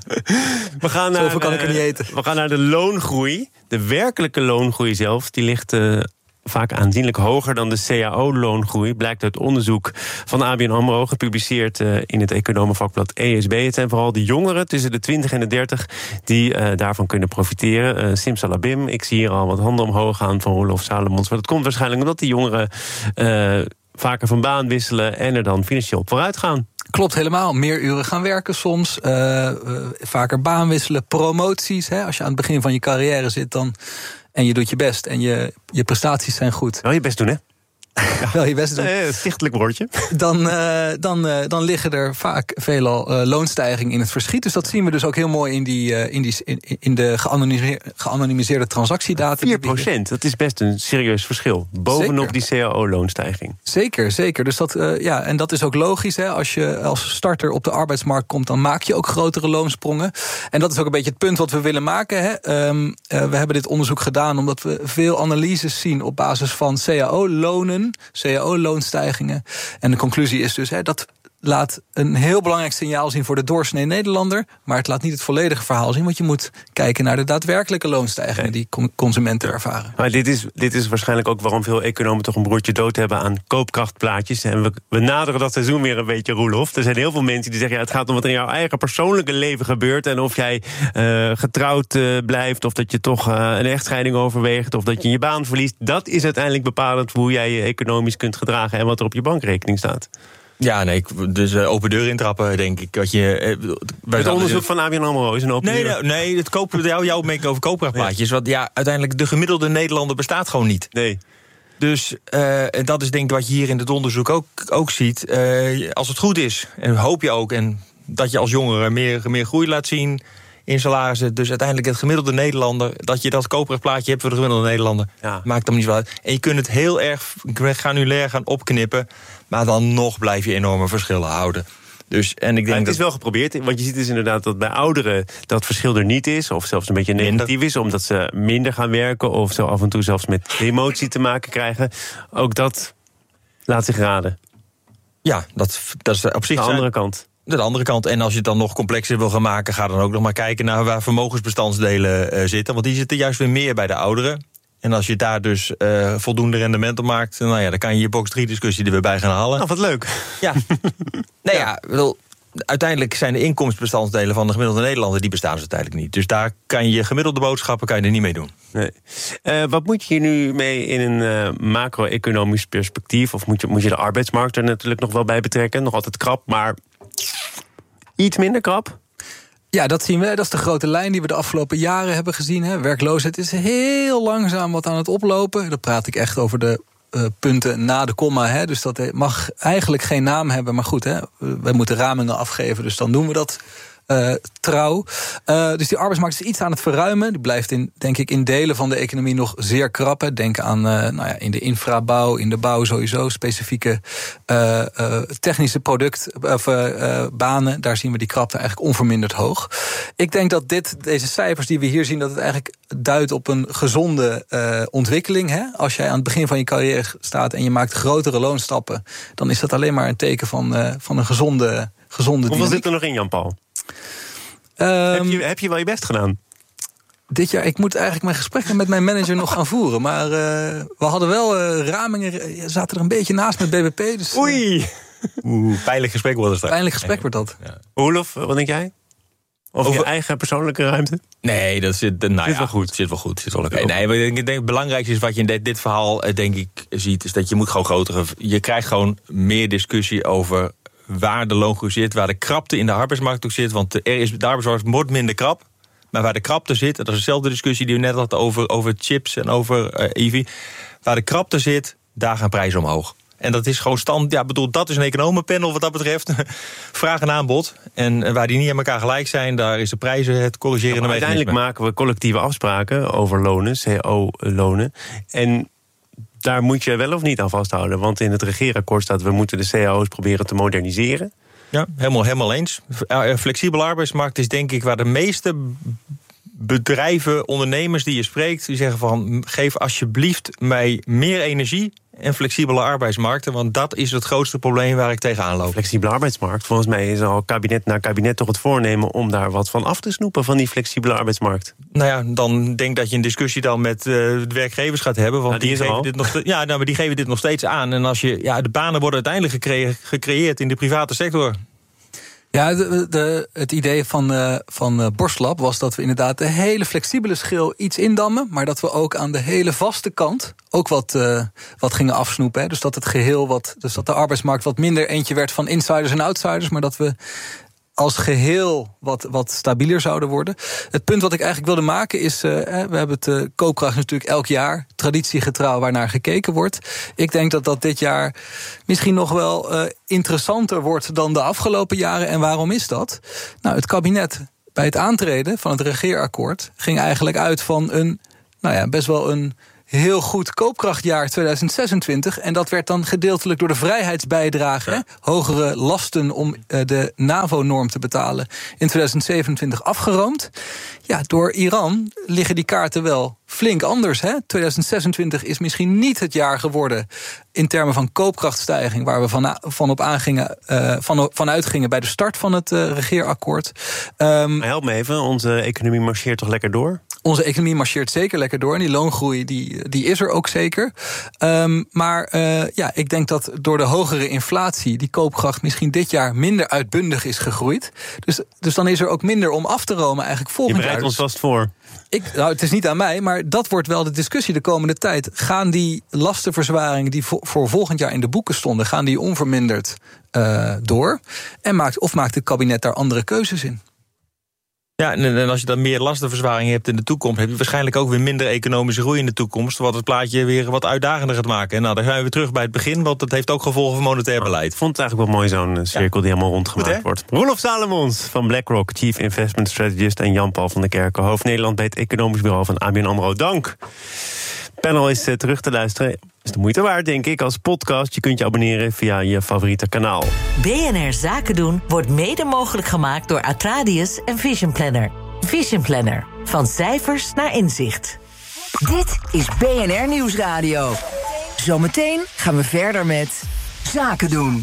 Speaker 5: We gaan naar,
Speaker 12: Zoveel kan ik er niet eten.
Speaker 5: We gaan naar de loongroei. De werkelijke loongroei zelf, die ligt uh, vaak aanzienlijk hoger dan de C A O-loongroei. Blijkt uit onderzoek van A B N AMRO, gepubliceerd uh, in het economenvakblad E S B. Het zijn vooral de jongeren tussen de twintig en de dertig die uh, daarvan kunnen profiteren. Uh, Simsalabim, ik zie hier al wat handen omhoog gaan van Roelof Salomons. Maar dat komt waarschijnlijk omdat die jongeren uh, vaker van baan wisselen en er dan financieel op vooruit gaan.
Speaker 12: Klopt helemaal. Meer uren gaan werken soms. Uh, uh, vaker baan wisselen, promoties. Hè. Als je aan het begin van je carrière zit, dan en je doet je best en je, je prestaties zijn goed.
Speaker 5: Wel je best doen, hè?
Speaker 12: Ja. Wel je best doen.
Speaker 5: Nee, stichtelijk woordje.
Speaker 12: Dan, uh, dan, uh, dan liggen er vaak veelal uh, loonstijgingen in het verschiet. Dus dat zien we dus ook heel mooi in, die, uh, in, die, in, in de geanonimiseerde, geanonimiseerde transactiedata.
Speaker 5: vier procent, dat is best een serieus verschil. Bovenop Zeker. Die C A O-loonstijging.
Speaker 12: Zeker, zeker. Dus dat, uh, ja, en dat is ook logisch. Hè. Als je als starter op de arbeidsmarkt komt, dan maak je ook grotere loonsprongen. En dat is ook een beetje het punt wat we willen maken. Hè. Um, uh, we hebben dit onderzoek gedaan omdat we veel analyses zien op basis van C A O-lonen, C A O-loonstijgingen. En de conclusie is dus, hè, dat laat een heel belangrijk signaal zien voor de doorsnee Nederlander, maar het laat niet het volledige verhaal zien, want je moet kijken naar de daadwerkelijke loonstijgingen die consumenten ervaren.
Speaker 5: Maar dit is, dit is waarschijnlijk ook waarom veel economen toch een broertje dood hebben aan koopkrachtplaatjes. En we, we naderen dat seizoen weer een beetje, Roelof. Er zijn heel veel mensen die zeggen, ja, het gaat om wat er in jouw eigen persoonlijke leven gebeurt en of jij uh, getrouwd uh, blijft, of dat je toch uh, een echtscheiding overweegt, of dat je je baan verliest. Dat is uiteindelijk bepalend voor hoe jij je economisch kunt gedragen en wat er op je bankrekening staat.
Speaker 11: Ja, nee, dus uh, open deur intrappen, denk ik. Dat je, uh,
Speaker 5: het onderzoek van A B N AMRO is een open
Speaker 11: nee,
Speaker 5: deur.
Speaker 11: Nee, nee, het kopen, jou, jouw opmerking over koopkrachtplaatjes. Ja. Want ja, uiteindelijk, de gemiddelde Nederlander bestaat gewoon niet.
Speaker 5: Nee.
Speaker 11: Dus uh, dat is denk ik wat je hier in het onderzoek ook, ook ziet. Uh, als het goed is, en hoop je ook, en dat je als jongere meer, meer groei laat zien in salarissen. Dus uiteindelijk het gemiddelde Nederlander, dat je dat koopkrachtplaatje hebt voor de gemiddelde Nederlander, ja, maakt hem niet zo uit. En je kunt het heel erg granulair gaan opknippen, maar dan nog blijf je enorme verschillen houden. Dus, en ik denk
Speaker 5: ja, het
Speaker 11: dat
Speaker 5: is wel geprobeerd, want je ziet dus inderdaad dat bij ouderen dat verschil er niet is, of zelfs een beetje negatief minder is, omdat ze minder gaan werken, of zo af en toe zelfs met emotie te maken krijgen. Ook dat laat zich raden.
Speaker 11: Ja, dat, dat is op zich
Speaker 5: de andere kant.
Speaker 11: De andere kant. En als je het dan nog complexer wil gaan maken, ga dan ook nog maar kijken naar waar vermogensbestandsdelen uh, zitten. Want die zitten juist weer meer bij de ouderen. En als je daar dus uh, voldoende rendement op maakt, nou ja, dan kan je je box drie discussie er weer bij gaan halen.
Speaker 5: Nou, wat leuk.
Speaker 11: Ja. nou ja, ja bedoel, uiteindelijk zijn de inkomensbestandsdelen van de gemiddelde Nederlander, die bestaan ze uiteindelijk niet. Dus daar kan je gemiddelde boodschappen kan je er niet mee doen.
Speaker 5: Nee. Uh, wat moet je hier nu mee in een uh, macro-economisch perspectief? Of moet je, moet je de arbeidsmarkt er natuurlijk nog wel bij betrekken? Nog altijd krap, maar iets minder krap?
Speaker 12: Ja, dat zien we. Dat is de grote lijn die we de afgelopen jaren hebben gezien. Hè. Werkloosheid is heel langzaam wat aan het oplopen. Dan praat ik echt over de uh, punten na de komma. Hè. Dus dat mag eigenlijk geen naam hebben. Maar goed, hè, wij moeten ramingen afgeven, dus dan doen we dat Uh, trouw. Uh, dus die arbeidsmarkt is iets aan het verruimen. Die blijft in, denk ik, in delen van de economie nog zeer krap. Hè. Denk aan uh, nou ja, in de infrabouw, in de bouw sowieso, specifieke uh, uh, technische product, of, uh, uh, banen. Daar zien we die krapte eigenlijk onverminderd hoog. Ik denk dat dit, deze cijfers die we hier zien, dat het eigenlijk duidt op een gezonde uh, ontwikkeling. Hè. Als jij aan het begin van je carrière staat en je maakt grotere loonstappen, dan is dat alleen maar een teken van, uh, van een gezonde, gezonde
Speaker 5: Hoeveel zit er nog in, Jan-Paul? Um, heb, je, heb je wel je best gedaan?
Speaker 12: Dit jaar, ik moet eigenlijk mijn gesprekken met mijn manager nog gaan voeren. Maar uh, we hadden wel uh, ramingen, zaten er een beetje naast met B B P. Dus, uh,
Speaker 11: Oei! Oeh, pijnlijk gesprek wordt het.
Speaker 12: Pijnlijk gesprek wordt dat.
Speaker 5: Ja. Roelof, wat denk jij? Of Over je eigen persoonlijke ruimte?
Speaker 11: Nee, dat zit, nou
Speaker 5: zit
Speaker 11: ja,
Speaker 5: wel goed.
Speaker 11: Zit wel goed. Zit wel oké. Nee, maar ik denk het belangrijkste is wat je in dit, dit verhaal denk ik ziet, is dat je moet gewoon grotere. Je krijgt gewoon meer discussie over waar de loongroei zit, waar de krapte in de arbeidsmarkt ook zit. Want er is, de arbeidsmarkt wordt minder krap. Maar waar de krapte zit, dat is dezelfde discussie die we net hadden over, over chips en over uh, E V. Waar de krapte zit, daar gaan prijzen omhoog. En dat is gewoon stand. Ja, bedoel, dat is een economenpanel wat dat betreft. Vraag en aanbod. En waar die niet aan elkaar gelijk zijn, daar is de prijzen het corrigerende
Speaker 5: ja,
Speaker 11: mechanisme.
Speaker 5: Uiteindelijk maken we collectieve afspraken over lonen, C O-lonen. En daar moet je wel of niet aan vasthouden. Want in het regeerakkoord staat, we moeten de C A O's proberen te moderniseren.
Speaker 11: Ja, helemaal, helemaal eens. Flexibele arbeidsmarkt is denk ik waar de meeste bedrijven, ondernemers die je spreekt, die zeggen van, geef alsjeblieft mij meer energie en flexibele arbeidsmarkten, want dat is het grootste probleem waar ik tegenaan loop.
Speaker 5: Flexibele arbeidsmarkt, volgens mij is al kabinet na kabinet toch het voornemen om daar wat van af te snoepen van die flexibele arbeidsmarkt.
Speaker 11: Nou ja, dan denk dat je een discussie dan met uh, de werkgevers gaat hebben, want
Speaker 5: nou, die,
Speaker 11: die,
Speaker 5: die
Speaker 11: geven dit nog, ja, nou, maar die geven dit nog steeds aan. En als je, ja, de banen worden uiteindelijk gecre- gecreëerd in de private sector.
Speaker 12: Ja, de, de, het idee van, uh, van uh, Borstlab was dat we inderdaad de hele flexibele schil iets indammen, maar dat we ook aan de hele vaste kant ook wat, uh, wat gingen afsnoepen. Hè. Dus dat het geheel wat, dus dat de arbeidsmarkt wat minder eentje werd van insiders en outsiders, maar dat we als geheel wat, wat stabieler zouden worden. Het punt wat ik eigenlijk wilde maken is, Uh, we hebben het uh, koopkracht natuurlijk elk jaar traditiegetrouw waarnaar gekeken wordt. Ik denk dat dat dit jaar misschien nog wel uh, interessanter wordt dan de afgelopen jaren. En waarom is dat? Nou, het kabinet bij het aantreden van het regeerakkoord ging eigenlijk uit van een, nou ja, best wel een heel goed koopkrachtjaar tweeduizend zesentwintig. En dat werd dan gedeeltelijk door de vrijheidsbijdrage, ja. Hogere lasten om uh, de NAVO-norm te betalen, in tweeduizend zevenentwintig afgeroomd. Ja, door Iran liggen die kaarten wel flink anders. Hè? tweeduizend zesentwintig is misschien niet het jaar geworden in termen van koopkrachtstijging waar we van, van op aangingen, uh, van, vanuit gingen bij de start van het uh, regeerakkoord. Um,
Speaker 5: Help me even, onze economie marcheert toch lekker door?
Speaker 12: Onze economie marcheert zeker lekker door. En die loongroei die, die is er ook zeker. Um, maar uh, ja, ik denk dat door de hogere inflatie die koopkracht misschien dit jaar minder uitbundig is gegroeid. Dus, dus dan is er ook minder om af te romen eigenlijk volgend jaar.
Speaker 5: Je bereidt ons vast voor.
Speaker 12: Ik, nou, het is niet aan mij, maar dat wordt wel de discussie de komende tijd. Gaan die lastenverzwaringen die voor, voor volgend jaar in de boeken stonden, gaan die onverminderd uh, door? En maakt, of maakt het kabinet daar andere keuzes in?
Speaker 11: Ja, en als je dan meer lastenverzwaring hebt in de toekomst, heb je waarschijnlijk ook weer minder economische groei in de toekomst, wat het plaatje weer wat uitdagender gaat maken. En nou, dan zijn we weer terug bij het begin, want dat heeft ook gevolgen voor monetair beleid.
Speaker 5: Ik vond het eigenlijk wel mooi, zo'n cirkel ja. die helemaal rondgemaakt
Speaker 11: Goed,
Speaker 5: wordt. Roelof Salomons van BlackRock, Chief Investment Strategist, en Jan-Paul van der Kerken, hoofd Nederland bij het Economisch Bureau van A B N AMRO. Dank. Panel is uh, terug te luisteren. Is de moeite waard, denk ik, als podcast. Je kunt je abonneren via je favoriete kanaal.
Speaker 6: B N R Zaken doen wordt mede mogelijk gemaakt door Atradius en Vision Planner. Vision Planner. Van cijfers naar inzicht.
Speaker 4: Dit is B N R Nieuwsradio. Zometeen gaan we verder met Zaken doen.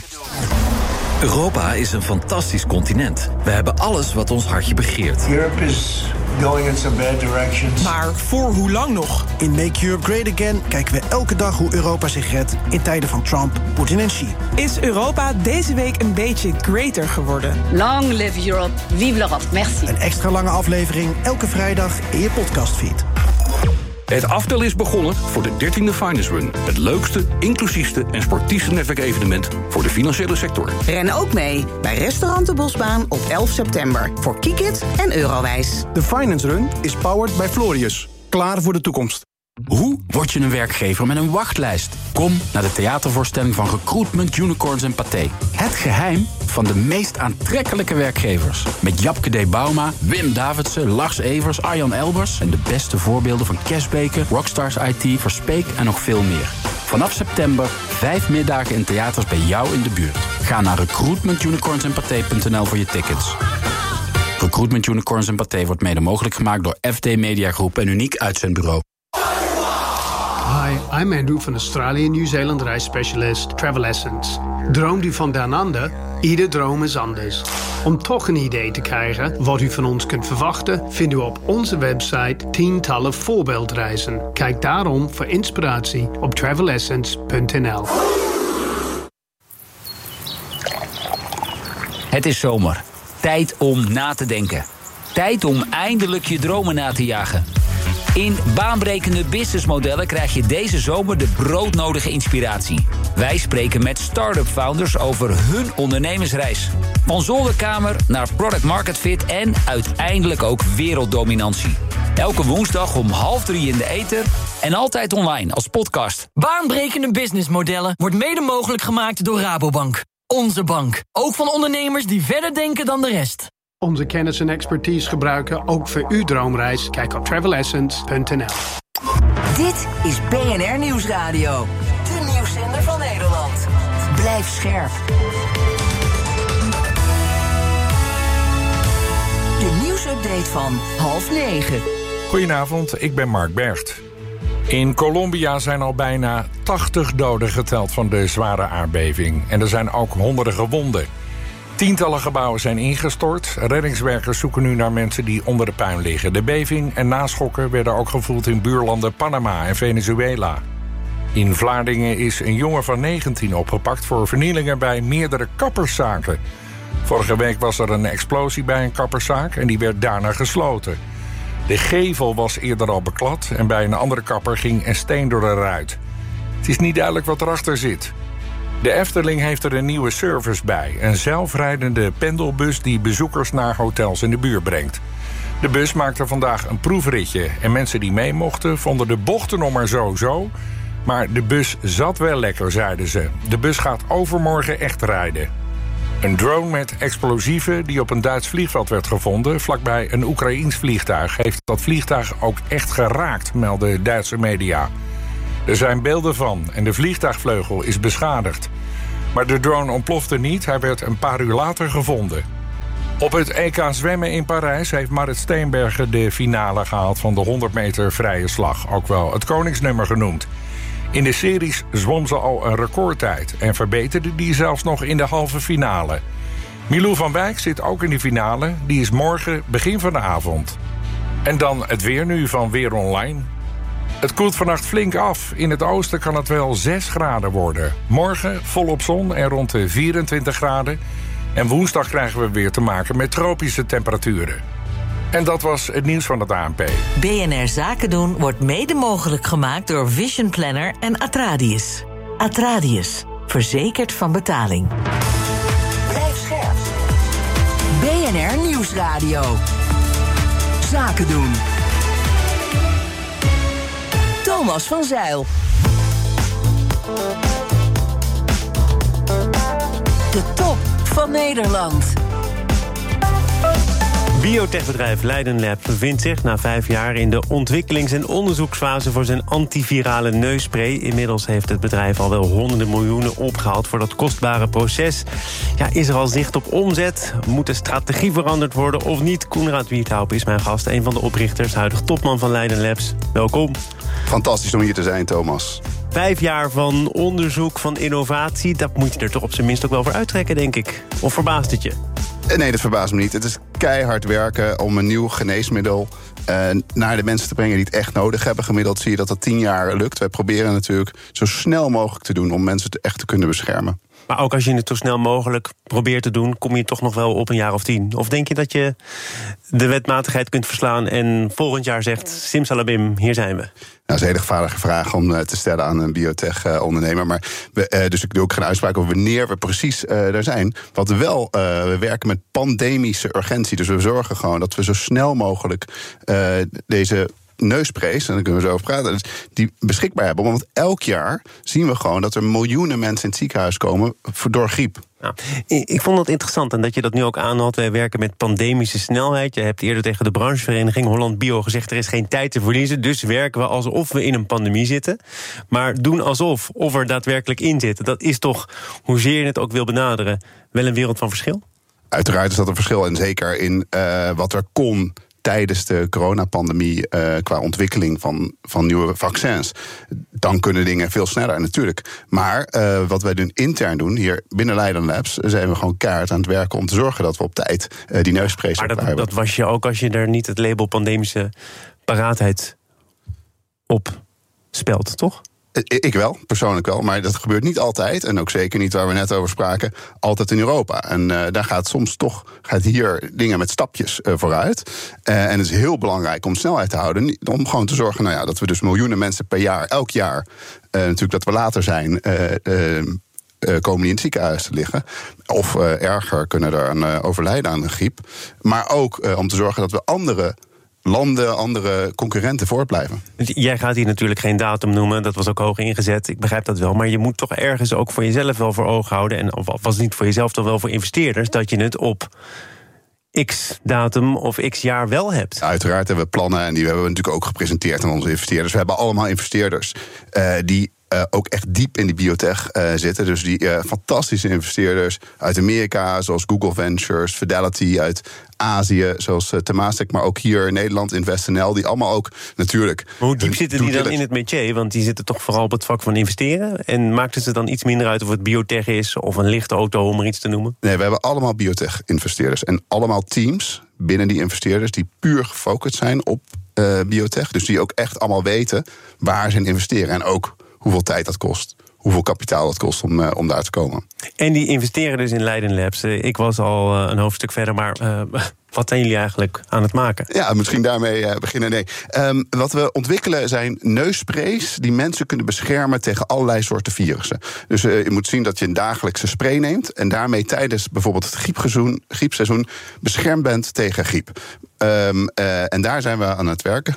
Speaker 13: Europa is een fantastisch continent. We hebben alles wat ons hartje begeert.
Speaker 14: Europe is going in some bad directions.
Speaker 15: Maar voor hoe lang nog?
Speaker 16: In Make Europe Great Again kijken we elke dag hoe Europa zich redt in tijden van Trump, Poetin en Xi.
Speaker 15: Is Europa deze week een beetje greater geworden?
Speaker 17: Long live Europe, vive l'Europe, merci.
Speaker 16: Een extra lange aflevering elke vrijdag in je podcastfeed.
Speaker 17: Het aftel is begonnen voor de dertiende Finance Run. Het leukste, inclusiefste en sportiefste netwerkevenement voor de financiële sector.
Speaker 18: Ren ook mee bij Restaurant de Bosbaan op elf september. Voor Kikit en Eurowijs.
Speaker 16: De Finance Run is powered by Florius. Klaar voor de toekomst.
Speaker 19: Hoe word je een werkgever met een wachtlijst? Kom naar de theatervoorstelling van Recruitment, Unicorns en Pathé. Het geheim van de meest aantrekkelijke werkgevers. Met Japke D. Bauma, Wim Davidsen, Lars Evers, Arjan Elbers... en de beste voorbeelden van Cashbaker, Rockstars I T, Verspeek en nog veel meer. Vanaf september vijf middagen in theaters bij jou in de buurt. Ga naar recruitment unicorns en pathé punt n l voor je tickets. Recruitment Unicorns en Pathé wordt mede mogelijk gemaakt door F D Media Groep en Uniek Uitzendbureau.
Speaker 20: Hi, I'm Andrew van Australië en Nieuw-Zeeland reisspecialist Travel Essence. Droomt u van Down Under? Ieder droom is anders. Om toch een idee te krijgen wat u van ons kunt verwachten, vindt u op onze website tientallen voorbeeldreizen. Kijk daarom voor inspiratie op travel essence punt n l.
Speaker 21: Het is zomer. Tijd om na te denken. Tijd om eindelijk je dromen na te jagen. In baanbrekende businessmodellen krijg je deze zomer de broodnodige inspiratie. Wij spreken met start-up founders over hun ondernemersreis. Van zolderkamer naar product market fit en uiteindelijk ook werelddominantie. Elke woensdag om half drie in de ether en altijd online als podcast.
Speaker 22: Baanbrekende businessmodellen wordt mede mogelijk gemaakt door Rabobank. Onze bank. Ook van ondernemers die verder denken dan de rest.
Speaker 20: Onze kennis en expertise gebruiken ook voor uw droomreis. Kijk op travel essence punt n l.
Speaker 4: Dit is B N R Nieuwsradio. De nieuwszender van Nederland. Blijf scherp. De nieuwsupdate van half negen.
Speaker 9: Goedenavond, ik ben Mark Bergt. In Colombia zijn al bijna tachtig doden geteld van de zware aardbeving. En er zijn ook honderden gewonden. Tientallen gebouwen zijn ingestort. Reddingswerkers zoeken nu naar mensen die onder de puin liggen. De beving en naschokken werden ook gevoeld in buurlanden Panama en Venezuela. In Vlaardingen is een jongen van negentien opgepakt voor vernielingen bij meerdere kapperszaken. Vorige week was er een explosie bij een kapperszaak en die werd daarna gesloten. De gevel was eerder al beklad en bij een andere kapper ging een steen door de ruit. Het is niet duidelijk wat erachter zit. De Efteling heeft er een nieuwe service bij. Een zelfrijdende pendelbus die bezoekers naar hotels in de buurt brengt. De bus maakte vandaag een proefritje en mensen die mee mochten vonden de bochten nog maar zo-zo. Maar de bus zat wel lekker, zeiden ze. De bus gaat overmorgen echt rijden. Een drone met explosieven die op een Duits vliegveld werd gevonden vlakbij een Oekraïens vliegtuig heeft dat vliegtuig ook echt geraakt, melden Duitse media. Er zijn beelden van en de vliegtuigvleugel is beschadigd. Maar de drone ontplofte niet, hij werd een paar uur later gevonden. Op het E K zwemmen in Parijs heeft Marit Steenbergen de finale gehaald van de honderd meter vrije slag, ook wel het koningsnummer genoemd. In de series zwom ze al een recordtijd en verbeterde die zelfs nog in de halve finale. Milou van Wijk zit ook in de finale, die is morgen begin van de avond. En dan het weer nu van Weer Online. Het koelt vannacht flink af. In het oosten kan het wel zes graden worden. Morgen volop zon en rond de vierentwintig graden. En woensdag krijgen we weer te maken met tropische temperaturen. En dat was het nieuws van het A N P.
Speaker 6: B N R Zaken doen wordt mede mogelijk gemaakt door Vision Planner en Atradius. Atradius, verzekerd van betaling.
Speaker 4: Blijf scherp. B N R Nieuwsradio. Zaken doen. Thomas van Zeil. De top van Nederland.
Speaker 5: Biotechbedrijf Leiden Lab bevindt zich na vijf jaar in de ontwikkelings- en onderzoeksfase voor zijn antivirale neusspray. Inmiddels heeft het bedrijf al wel honderden miljoenen opgehaald voor dat kostbare proces. Ja, is er al zicht op omzet? Moet de strategie veranderd worden of niet? Koenraad Wierthoop is mijn gast, een van de oprichters, huidig topman van Leiden Labs. Welkom.
Speaker 23: Fantastisch om hier te zijn, Thomas.
Speaker 5: Vijf jaar van onderzoek, van innovatie, dat moet je er toch op zijn minst ook wel voor uittrekken, denk ik. Of verbaast het je?
Speaker 23: Nee, dat verbaast me niet. Het is keihard werken om een nieuw geneesmiddel uh, naar de mensen te brengen die het echt nodig hebben. Gemiddeld zie je dat dat tien jaar lukt. Wij proberen natuurlijk zo snel mogelijk te doen om mensen te echt te kunnen beschermen.
Speaker 5: Maar ook als je het zo snel mogelijk probeert te doen, kom je toch nog wel op een jaar of tien? Of denk je dat je de wetmatigheid kunt verslaan en volgend jaar zegt, simsalabim, hier zijn we?
Speaker 23: Nou, dat is een hele gevaarlijke vraag om uh, te stellen aan een biotech-ondernemer. Uh, maar we, uh, dus ik doe ook geen uitspraak over wanneer we precies uh, daar zijn. Wat we wel, uh, we werken met pandemische urgentie. Dus we zorgen gewoon dat we zo snel mogelijk uh, deze neusprays, en daar kunnen we zo over praten, dus die beschikbaar hebben. Want elk jaar zien we gewoon dat er miljoenen mensen in het ziekenhuis komen door griep.
Speaker 5: Nou, ik vond het interessant en dat je dat nu ook aanhaalt. Wij werken met pandemische snelheid. Je hebt eerder tegen de branchevereniging Holland Bio gezegd, er is geen tijd te verliezen, dus werken we alsof we in een pandemie zitten. Maar doen alsof, of er daadwerkelijk in zitten, dat is toch, hoezeer je het ook wil benaderen, wel een wereld van verschil?
Speaker 23: Uiteraard is dat een verschil, en zeker in uh, wat er kon tijdens de coronapandemie uh, qua ontwikkeling van, van nieuwe vaccins. Dan kunnen dingen veel sneller natuurlijk. Maar uh, wat wij doen intern doen, hier binnen Leiden Labs, zijn we gewoon keihard aan het werken om te zorgen dat we op tijd uh, die neusprays
Speaker 5: Maar dat,
Speaker 23: hebben.
Speaker 5: dat was je ook als je er niet het label pandemische paraatheid op spelt, toch?
Speaker 23: Ik wel, persoonlijk wel, maar dat gebeurt niet altijd. En ook zeker niet, waar we net over spraken, altijd in Europa. En uh, daar gaat soms toch, gaat hier dingen met stapjes uh, vooruit. Uh, en het is heel belangrijk om snelheid te houden. Om gewoon te zorgen nou ja, dat we dus miljoenen mensen per jaar, elk jaar, uh, natuurlijk dat we later zijn, Uh, uh, Uh, komen die in het ziekenhuis te liggen. Of uh, erger, kunnen er aan uh, overlijden aan een griep. Maar ook uh, om te zorgen dat we andere landen, andere concurrenten voortblijven.
Speaker 5: Jij gaat hier natuurlijk geen datum noemen, dat was ook hoog ingezet, ik begrijp dat wel. Maar je moet toch ergens ook voor jezelf wel voor ogen houden, en of was het niet voor jezelf, dan wel voor investeerders, dat je het op x-datum of x-jaar wel hebt.
Speaker 23: Uiteraard hebben we plannen, en die hebben we natuurlijk ook gepresenteerd aan onze investeerders. We hebben allemaal investeerders uh, die Uh, ook echt diep in die biotech uh, zitten. Dus die uh, fantastische investeerders uit Amerika, zoals Google Ventures, Fidelity uit Azië, zoals uh, Temasek, maar ook hier in Nederland, InvestNL, die allemaal ook natuurlijk.
Speaker 5: Maar hoe diep zitten die dan in het métier? Want die zitten toch vooral op het vak van investeren? En maakt het er dan iets minder uit of het biotech is of een lichte auto, om er iets te noemen?
Speaker 23: Nee, we hebben allemaal biotech-investeerders en allemaal teams binnen die investeerders die puur gefocust zijn op uh, biotech. Dus die ook echt allemaal weten waar ze in investeren en ook hoeveel tijd dat kost, hoeveel kapitaal dat kost om, uh, om daar te komen.
Speaker 5: En die investeren dus in Leiden Labs. Ik was al uh, een hoofdstuk verder, maar uh, wat zijn jullie eigenlijk aan het maken?
Speaker 23: Ja, misschien daarmee uh, beginnen. Nee. Um, wat we ontwikkelen zijn neussprays die mensen kunnen beschermen tegen allerlei soorten virussen. Dus uh, je moet zien dat je een dagelijkse spray neemt en daarmee tijdens bijvoorbeeld het griepseizoen, griepseizoen beschermd bent tegen griep. Um, uh, en daar zijn we aan het werken.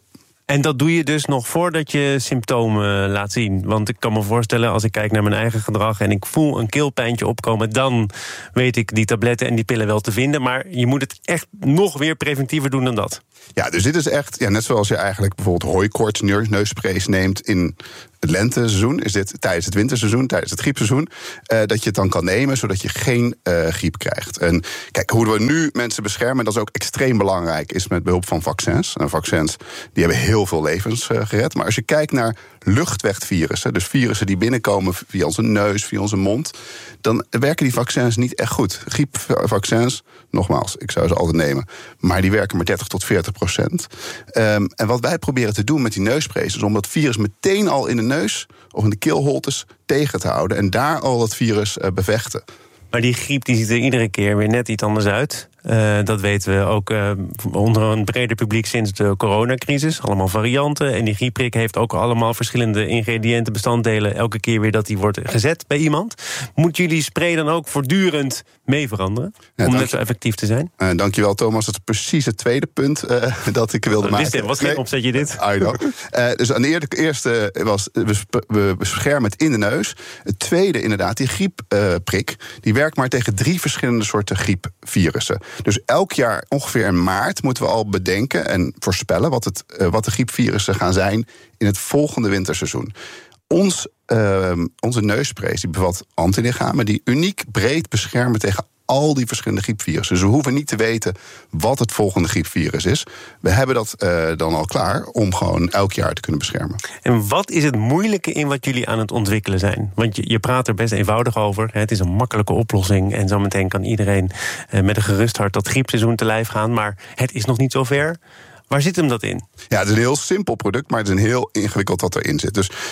Speaker 5: En dat doe je dus nog voordat je symptomen laat zien. Want ik kan me voorstellen, als ik kijk naar mijn eigen gedrag en ik voel een keelpijntje opkomen, dan weet ik die tabletten en die pillen wel te vinden. Maar je moet het echt nog weer preventiever doen dan dat.
Speaker 23: Ja, dus dit is echt, ja, net zoals je eigenlijk bijvoorbeeld hooikoorts neussprays neemt in het lenteseizoen, is dit tijdens het winterseizoen, tijdens het griepseizoen, uh, dat je het dan kan nemen, zodat je geen uh, griep krijgt. En kijk, hoe we nu mensen beschermen, dat is ook extreem belangrijk, is met behulp van vaccins. En vaccins, die hebben heel veel levens uh, gered. Maar als je kijkt naar luchtwegvirussen, dus virussen die binnenkomen via onze neus, via onze mond, dan werken die vaccins niet echt goed. Griepvaccins, nogmaals, ik zou ze altijd nemen, maar die werken maar dertig tot veertig procent. Um, en wat wij proberen te doen met die neusprays is om dat virus meteen al in de neus of in de keelholtes tegen te houden en daar al dat virus uh, bevechten.
Speaker 5: Maar die griep die ziet er iedere keer weer net iets anders uit. Uh, dat weten we ook uh, onder een breder publiek sinds de coronacrisis. Allemaal varianten. En die griepprik heeft ook allemaal verschillende ingrediënten, bestanddelen, elke keer weer dat die wordt gezet bij iemand. Moet jullie spray dan ook voortdurend mee veranderen? Ja, om net zo effectief te zijn?
Speaker 23: Uh, dankjewel, Thomas. Dat is precies het tweede punt uh, dat ik wilde maken.
Speaker 5: Dit was geen nee. opzetje dit.
Speaker 23: I know. uh, dus aan de eerste was, we beschermen het in de neus. Het tweede inderdaad, die griepprik, uh, die werkt maar tegen drie verschillende soorten griepvirussen. Dus elk jaar ongeveer in maart moeten we al bedenken en voorspellen wat, het, uh, wat de griepvirussen gaan zijn in het volgende winterseizoen. Ons, uh, onze neussprays die bevat antilichamen die uniek breed beschermen tegen al die verschillende griepvirussen. Dus we hoeven niet te weten wat het volgende griepvirus is. We hebben dat uh, dan al klaar om gewoon elk jaar te kunnen beschermen.
Speaker 5: En wat is het moeilijke in wat jullie aan het ontwikkelen zijn? Want je, je praat er best eenvoudig over. Het is een makkelijke oplossing. En zometeen kan iedereen uh, met een gerust hart dat griepseizoen te lijf gaan. Maar het is nog niet zo ver. Waar zit hem dat in?
Speaker 23: Ja, het is een heel simpel product, maar het is een heel ingewikkeld wat erin zit. Dus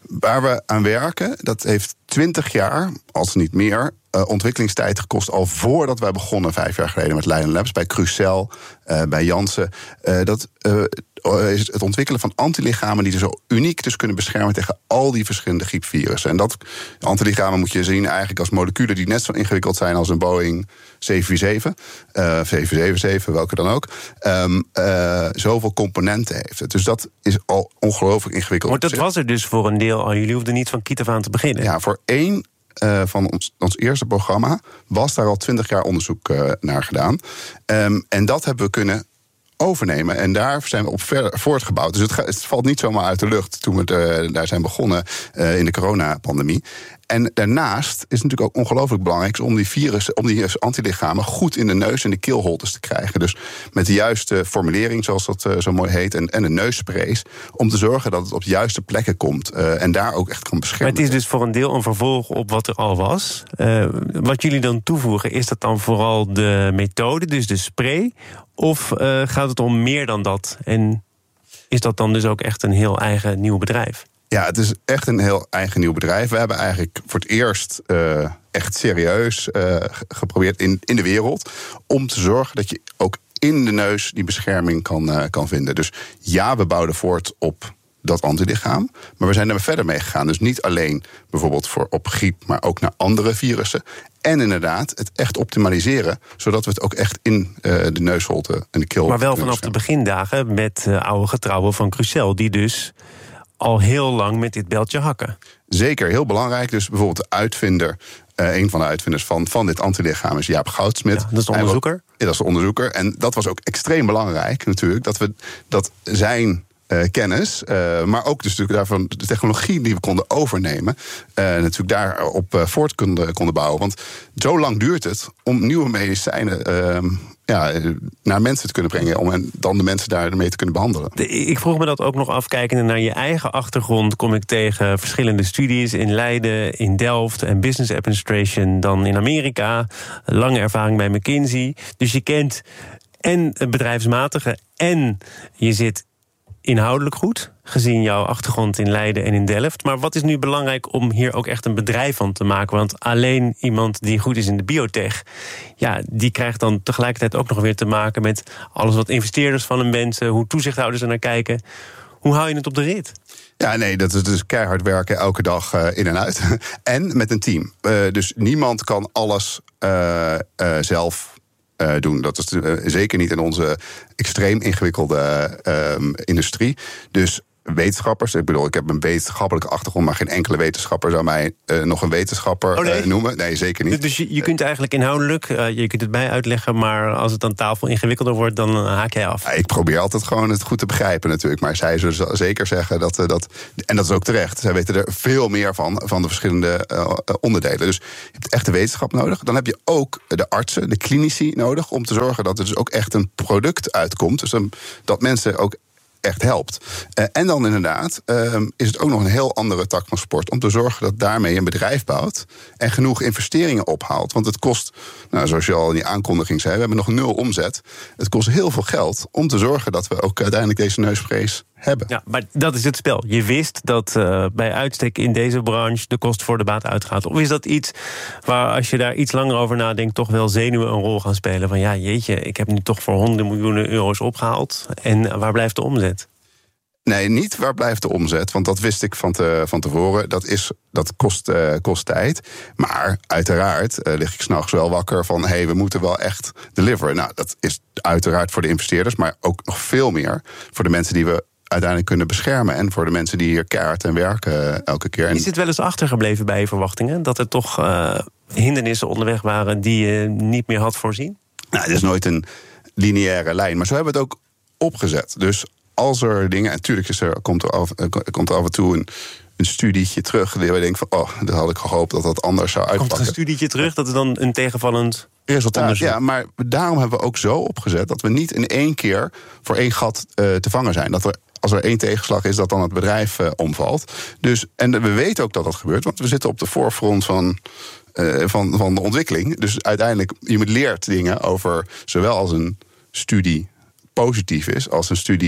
Speaker 23: Waar we aan werken, dat heeft twintig jaar, als niet meer, uh, ontwikkelingstijd gekost. Al voordat wij begonnen, vijf jaar geleden, met Leiden Labs, bij Crucell, uh, bij Janssen. Uh, dat uh, is het ontwikkelen van antilichamen die er zo uniek dus kunnen beschermen tegen al die verschillende griepvirussen. En dat antilichamen moet je zien eigenlijk als moleculen die net zo ingewikkeld zijn als een Boeing zeven vier zeven, uh, zeven zeven zeven, welke dan ook. Um, uh, zoveel componenten heeft het. Dus dat is al ongelooflijk ingewikkeld.
Speaker 5: Maar dat was er dus voor een deel al. Jullie hoefden niet van kiet af aan te beginnen.
Speaker 23: Ja, voor één uh, van ons, ons eerste programma was daar al twintig jaar onderzoek uh, naar gedaan. Um, en dat hebben we kunnen overnemen. En daar zijn we op verder voortgebouwd. Dus het, ga, het valt niet zomaar uit de lucht toen we uh, daar zijn begonnen uh, in de coronapandemie. En daarnaast is het natuurlijk ook ongelooflijk belangrijk om die virussen, om die antilichamen goed in de neus en de keelholtes te krijgen. Dus met de juiste formulering, zoals dat uh, zo mooi heet, en, en de neussprays, om te zorgen dat het op de juiste plekken komt uh, en daar ook echt kan beschermen.
Speaker 5: Maar het is dus voor een deel een vervolg op wat er al was. Uh, wat jullie dan toevoegen, is dat dan vooral de methode, dus de spray, of uh, gaat het om meer dan dat? En is dat dan dus ook echt een heel eigen nieuw bedrijf?
Speaker 23: Ja, het is echt een heel eigen nieuw bedrijf. We hebben eigenlijk voor het eerst uh, echt serieus uh, geprobeerd in, in de wereld om te zorgen dat je ook in de neus die bescherming kan, uh, kan vinden. Dus ja, we bouwden voort op dat antilichaam, maar we zijn er verder mee gegaan. Dus niet alleen bijvoorbeeld voor op griep, maar ook naar andere virussen. En inderdaad het echt optimaliseren, zodat we het ook echt in uh, de neusholte en de keel.
Speaker 5: Maar wel vanaf de begindagen met uh, oude getrouwen van Crucell, die dus al heel lang met dit beltje hakken.
Speaker 23: Zeker, heel belangrijk. Dus bijvoorbeeld de uitvinder, uh, een van de uitvinders van, van dit antilichaam is Jaap Goudsmit.
Speaker 5: Ja, dat is de onderzoeker?
Speaker 23: Was, ja, dat is de onderzoeker. En dat was ook extreem belangrijk natuurlijk, dat we dat zijn Uh, kennis, uh, maar ook dus natuurlijk daarvan de technologie die we konden overnemen, uh, natuurlijk daarop uh, voort konden, konden bouwen. Want zo lang duurt het om nieuwe medicijnen uh, ja, naar mensen te kunnen brengen, om dan de mensen daarmee te kunnen behandelen.
Speaker 5: De, ik vroeg me dat ook nog af, kijkende naar je eigen achtergrond, kom ik tegen verschillende studies in Leiden, in Delft en Business Administration dan in Amerika. Lange ervaring bij McKinsey. Dus je kent en het bedrijfsmatige en je zit inhoudelijk goed, gezien jouw achtergrond in Leiden en in Delft. Maar wat is nu belangrijk om hier ook echt een bedrijf van te maken? Want alleen iemand die goed is in de biotech, ja, die krijgt dan tegelijkertijd ook nog weer te maken met alles wat investeerders van hem wensen, hoe toezichthouders er naar kijken. Hoe hou je het op de rit?
Speaker 23: Ja, nee, dat is dus keihard werken elke dag uh, in en uit. En met een team. Uh, dus niemand kan alles uh, uh, zelf Uh, doen. Dat is uh, zeker niet in onze extreem ingewikkelde uh, industrie. Dus wetenschappers, ik bedoel, ik heb een wetenschappelijke achtergrond, maar geen enkele wetenschapper zou mij uh, nog een wetenschapper
Speaker 5: oh, nee?
Speaker 23: uh, noemen. Nee, zeker niet.
Speaker 5: Dus je, je kunt eigenlijk inhoudelijk, uh, je kunt het mij uitleggen, maar als het aan tafel ingewikkelder wordt, dan haak jij af.
Speaker 23: Ja, ik probeer altijd gewoon het goed te begrijpen natuurlijk, maar zij zullen zeker zeggen dat, uh, dat, en dat is ook terecht, zij weten er veel meer van, van de verschillende uh, onderdelen. Dus je hebt echt de wetenschap nodig. Dan heb je ook de artsen, de klinici nodig, om te zorgen dat er dus ook echt een product uitkomt. Dus um, dat mensen ook echt helpt. Uh, en dan inderdaad uh, is het ook nog een heel andere tak van sport om te zorgen dat daarmee een bedrijf bouwt en genoeg investeringen ophaalt. Want het kost, nou, zoals je al in die aankondiging zei, we hebben nog nul omzet. Het kost heel veel geld om te zorgen dat we ook uiteindelijk deze neussprays hebben.
Speaker 5: Ja, maar dat is het spel. Je wist dat uh, bij uitstek in deze branche de kost voor de baat uitgaat. Of is dat iets waar, als je daar iets langer over nadenkt, toch wel zenuwen een rol gaan spelen? Van ja, jeetje, ik heb nu toch voor honderden miljoenen euro's opgehaald. En waar blijft de omzet?
Speaker 23: Nee, niet waar blijft de omzet, want dat wist ik van, te, van tevoren. Dat, is, dat kost, uh, kost tijd. Maar uiteraard uh, lig ik 's nachts wel wakker van, hé, hey, we moeten wel echt deliveren. Nou, dat is uiteraard voor de investeerders, maar ook nog veel meer voor de mensen die we uiteindelijk kunnen beschermen en voor de mensen die hier keihard aan werken elke keer.
Speaker 5: Is dit wel eens achtergebleven bij je verwachtingen? Dat er toch uh, hindernissen onderweg waren die je niet meer had voorzien?
Speaker 23: Nou, het is nooit een lineaire lijn, maar zo hebben we het ook opgezet. Dus als er dingen, en natuurlijk is er, komt, er af, komt er af en toe een, een studietje terug, die we denken van, oh, dat had ik gehoopt dat dat anders zou uitpakken.
Speaker 5: Komt er een studietje terug, dat is dan een tegenvallend resultaat?
Speaker 23: Onderzoek. Ja, maar daarom hebben we ook zo opgezet dat we niet in één keer voor één gat uh, te vangen zijn. Dat er, als er één tegenslag is, dat dan het bedrijf uh, omvalt. Dus, en we weten ook dat dat gebeurt, want we zitten op de voorgrond van Uh, van, van de ontwikkeling. Dus uiteindelijk, je leert dingen over zowel als een studie positief is, als een studie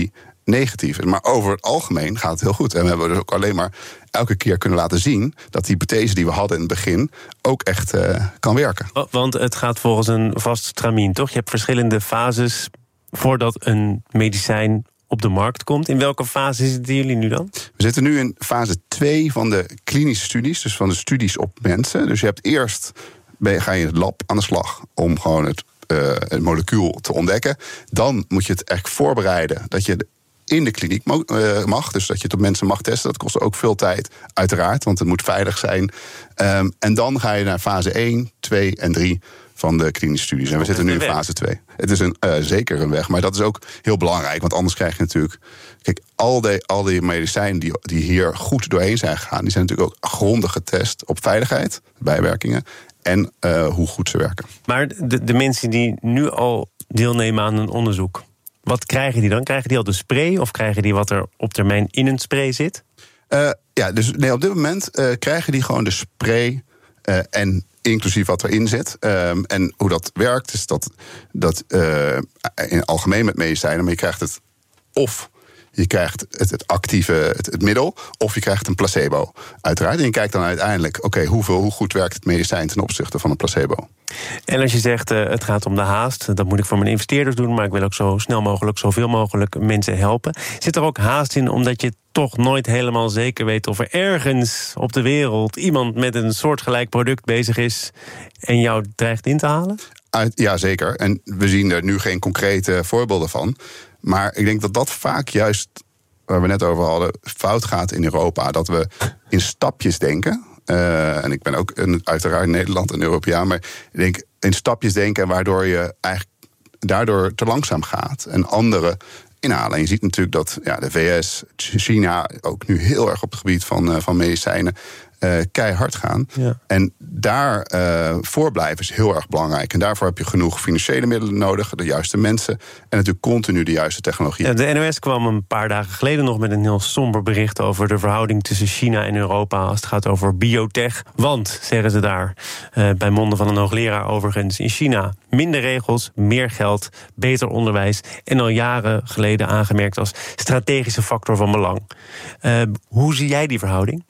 Speaker 23: negatief is. Maar over het algemeen gaat het heel goed. En we hebben dus ook alleen maar elke keer kunnen laten zien dat die hypothese die we hadden in het begin ook echt uh, kan werken.
Speaker 5: Want het gaat volgens een vast stramien, toch? Je hebt verschillende fases voordat een medicijn op de markt komt. In welke fase zitten jullie nu dan?
Speaker 23: We zitten nu in fase twee van de klinische studies, dus van de studies op mensen. Dus je hebt eerst, ga je in het lab aan de slag om gewoon het, uh, het molecuul te ontdekken. Dan moet je het echt voorbereiden dat je in de kliniek mag, dus dat je het op mensen mag testen. Dat kost ook veel tijd, uiteraard, want het moet veilig zijn. Um, en dan ga je naar fase één, twee en drie van de klinische studies. En we zitten nu in fase twee. Het is een, uh, zeker een weg, maar dat is ook heel belangrijk. Want anders krijg je natuurlijk... Kijk, al die, al die medicijnen die, die hier goed doorheen zijn gegaan, die zijn natuurlijk ook grondig getest op veiligheid, bijwerkingen en uh, hoe goed ze werken.
Speaker 5: Maar de, de mensen die nu al deelnemen aan een onderzoek, wat krijgen die dan? Krijgen die al de spray of krijgen die wat er op termijn in een spray zit?
Speaker 23: Uh, ja, dus nee, op dit moment uh, krijgen die gewoon de spray uh, en inclusief wat erin zit. Um, en hoe dat werkt is dat, dat uh, in het algemeen met medicijnen, maar je krijgt het of je krijgt het, het actieve, het, het middel, of je krijgt een placebo, uiteraard. En je kijkt dan uiteindelijk, oké, okay, hoeveel, hoe goed werkt het medicijn ten opzichte van een placebo.
Speaker 5: En als je zegt, uh, het gaat om de haast, dat moet ik voor mijn investeerders doen, maar ik wil ook zo snel mogelijk, zoveel mogelijk mensen helpen. Zit er ook haast in, omdat je toch nooit helemaal zeker weet of er ergens op de wereld iemand met een soortgelijk product bezig is en jou dreigt in te halen?
Speaker 23: Uit, ja, zeker. En we zien er nu geen concrete voorbeelden van. Maar ik denk dat dat vaak juist, waar we net over hadden, fout gaat in Europa. Dat we in stapjes denken. Uh, en ik ben ook een, uiteraard Nederland en Europeaan, maar ik denk in stapjes denken, waardoor je eigenlijk daardoor te langzaam gaat. En anderen inhalen. En je ziet natuurlijk dat ja, de V S, China ook nu heel erg op het gebied van, uh, van medicijnen Uh, keihard gaan. Ja. En daar uh, voorblijven is heel erg belangrijk. En daarvoor heb je genoeg financiële middelen nodig, de juiste mensen en natuurlijk continu de juiste technologie.
Speaker 5: Ja, de N O S kwam een paar dagen geleden nog met een heel somber bericht over de verhouding tussen China en Europa als het gaat over biotech. Want, zeggen ze daar, uh, bij monden van een hoogleraar overigens, in China minder regels, meer geld, beter onderwijs en al jaren geleden aangemerkt als strategische factor van belang. Uh, hoe zie jij die verhouding?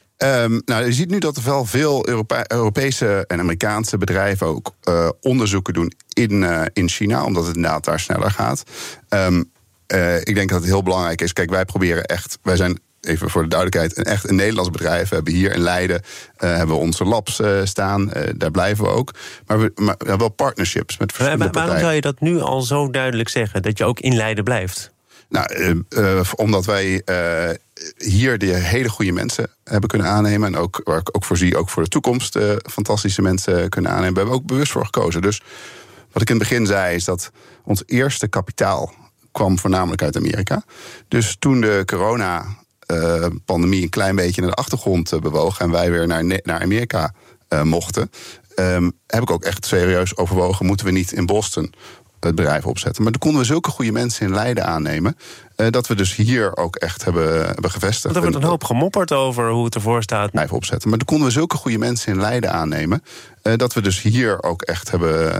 Speaker 23: Um, nou, je ziet nu dat er wel veel Europe- Europese en Amerikaanse bedrijven ook uh, onderzoeken doen in, uh, in China, omdat het inderdaad daar sneller gaat. Um, uh, ik denk dat het heel belangrijk is. Kijk, wij proberen echt, wij zijn, even voor de duidelijkheid, een echt een Nederlands bedrijf. We hebben hier in Leiden uh, hebben we onze labs uh, staan. Uh, daar blijven we ook. Maar we maar, ja, wel partnerships met verschillende
Speaker 5: maar,
Speaker 23: partijen.
Speaker 5: Waarom zou je dat nu al zo duidelijk zeggen, dat je ook in Leiden blijft?
Speaker 23: Nou, uh, uh, omdat wij uh, hier de hele goede mensen hebben kunnen aannemen. En ook, waar ik ook voor zie, ook voor de toekomst uh, fantastische mensen kunnen aannemen. We hebben ook bewust voor gekozen. Dus wat ik in het begin zei, is dat ons eerste kapitaal kwam voornamelijk uit Amerika. Dus toen de corona-pandemie uh, een klein beetje naar de achtergrond uh, bewoog en wij weer naar, naar Amerika uh, mochten, um, heb ik ook echt serieus overwogen, moeten we niet in Boston het bedrijf opzetten. Maar toen konden we zulke goede mensen in Leiden aannemen, Uh, dat we dus hier ook echt hebben, hebben gevestigd.
Speaker 5: Er wordt een hoop gemopperd over hoe het ervoor staat.
Speaker 23: Blijven opzetten. Maar toen konden we zulke goede mensen in Leiden aannemen, Uh, dat we dus hier ook echt hebben,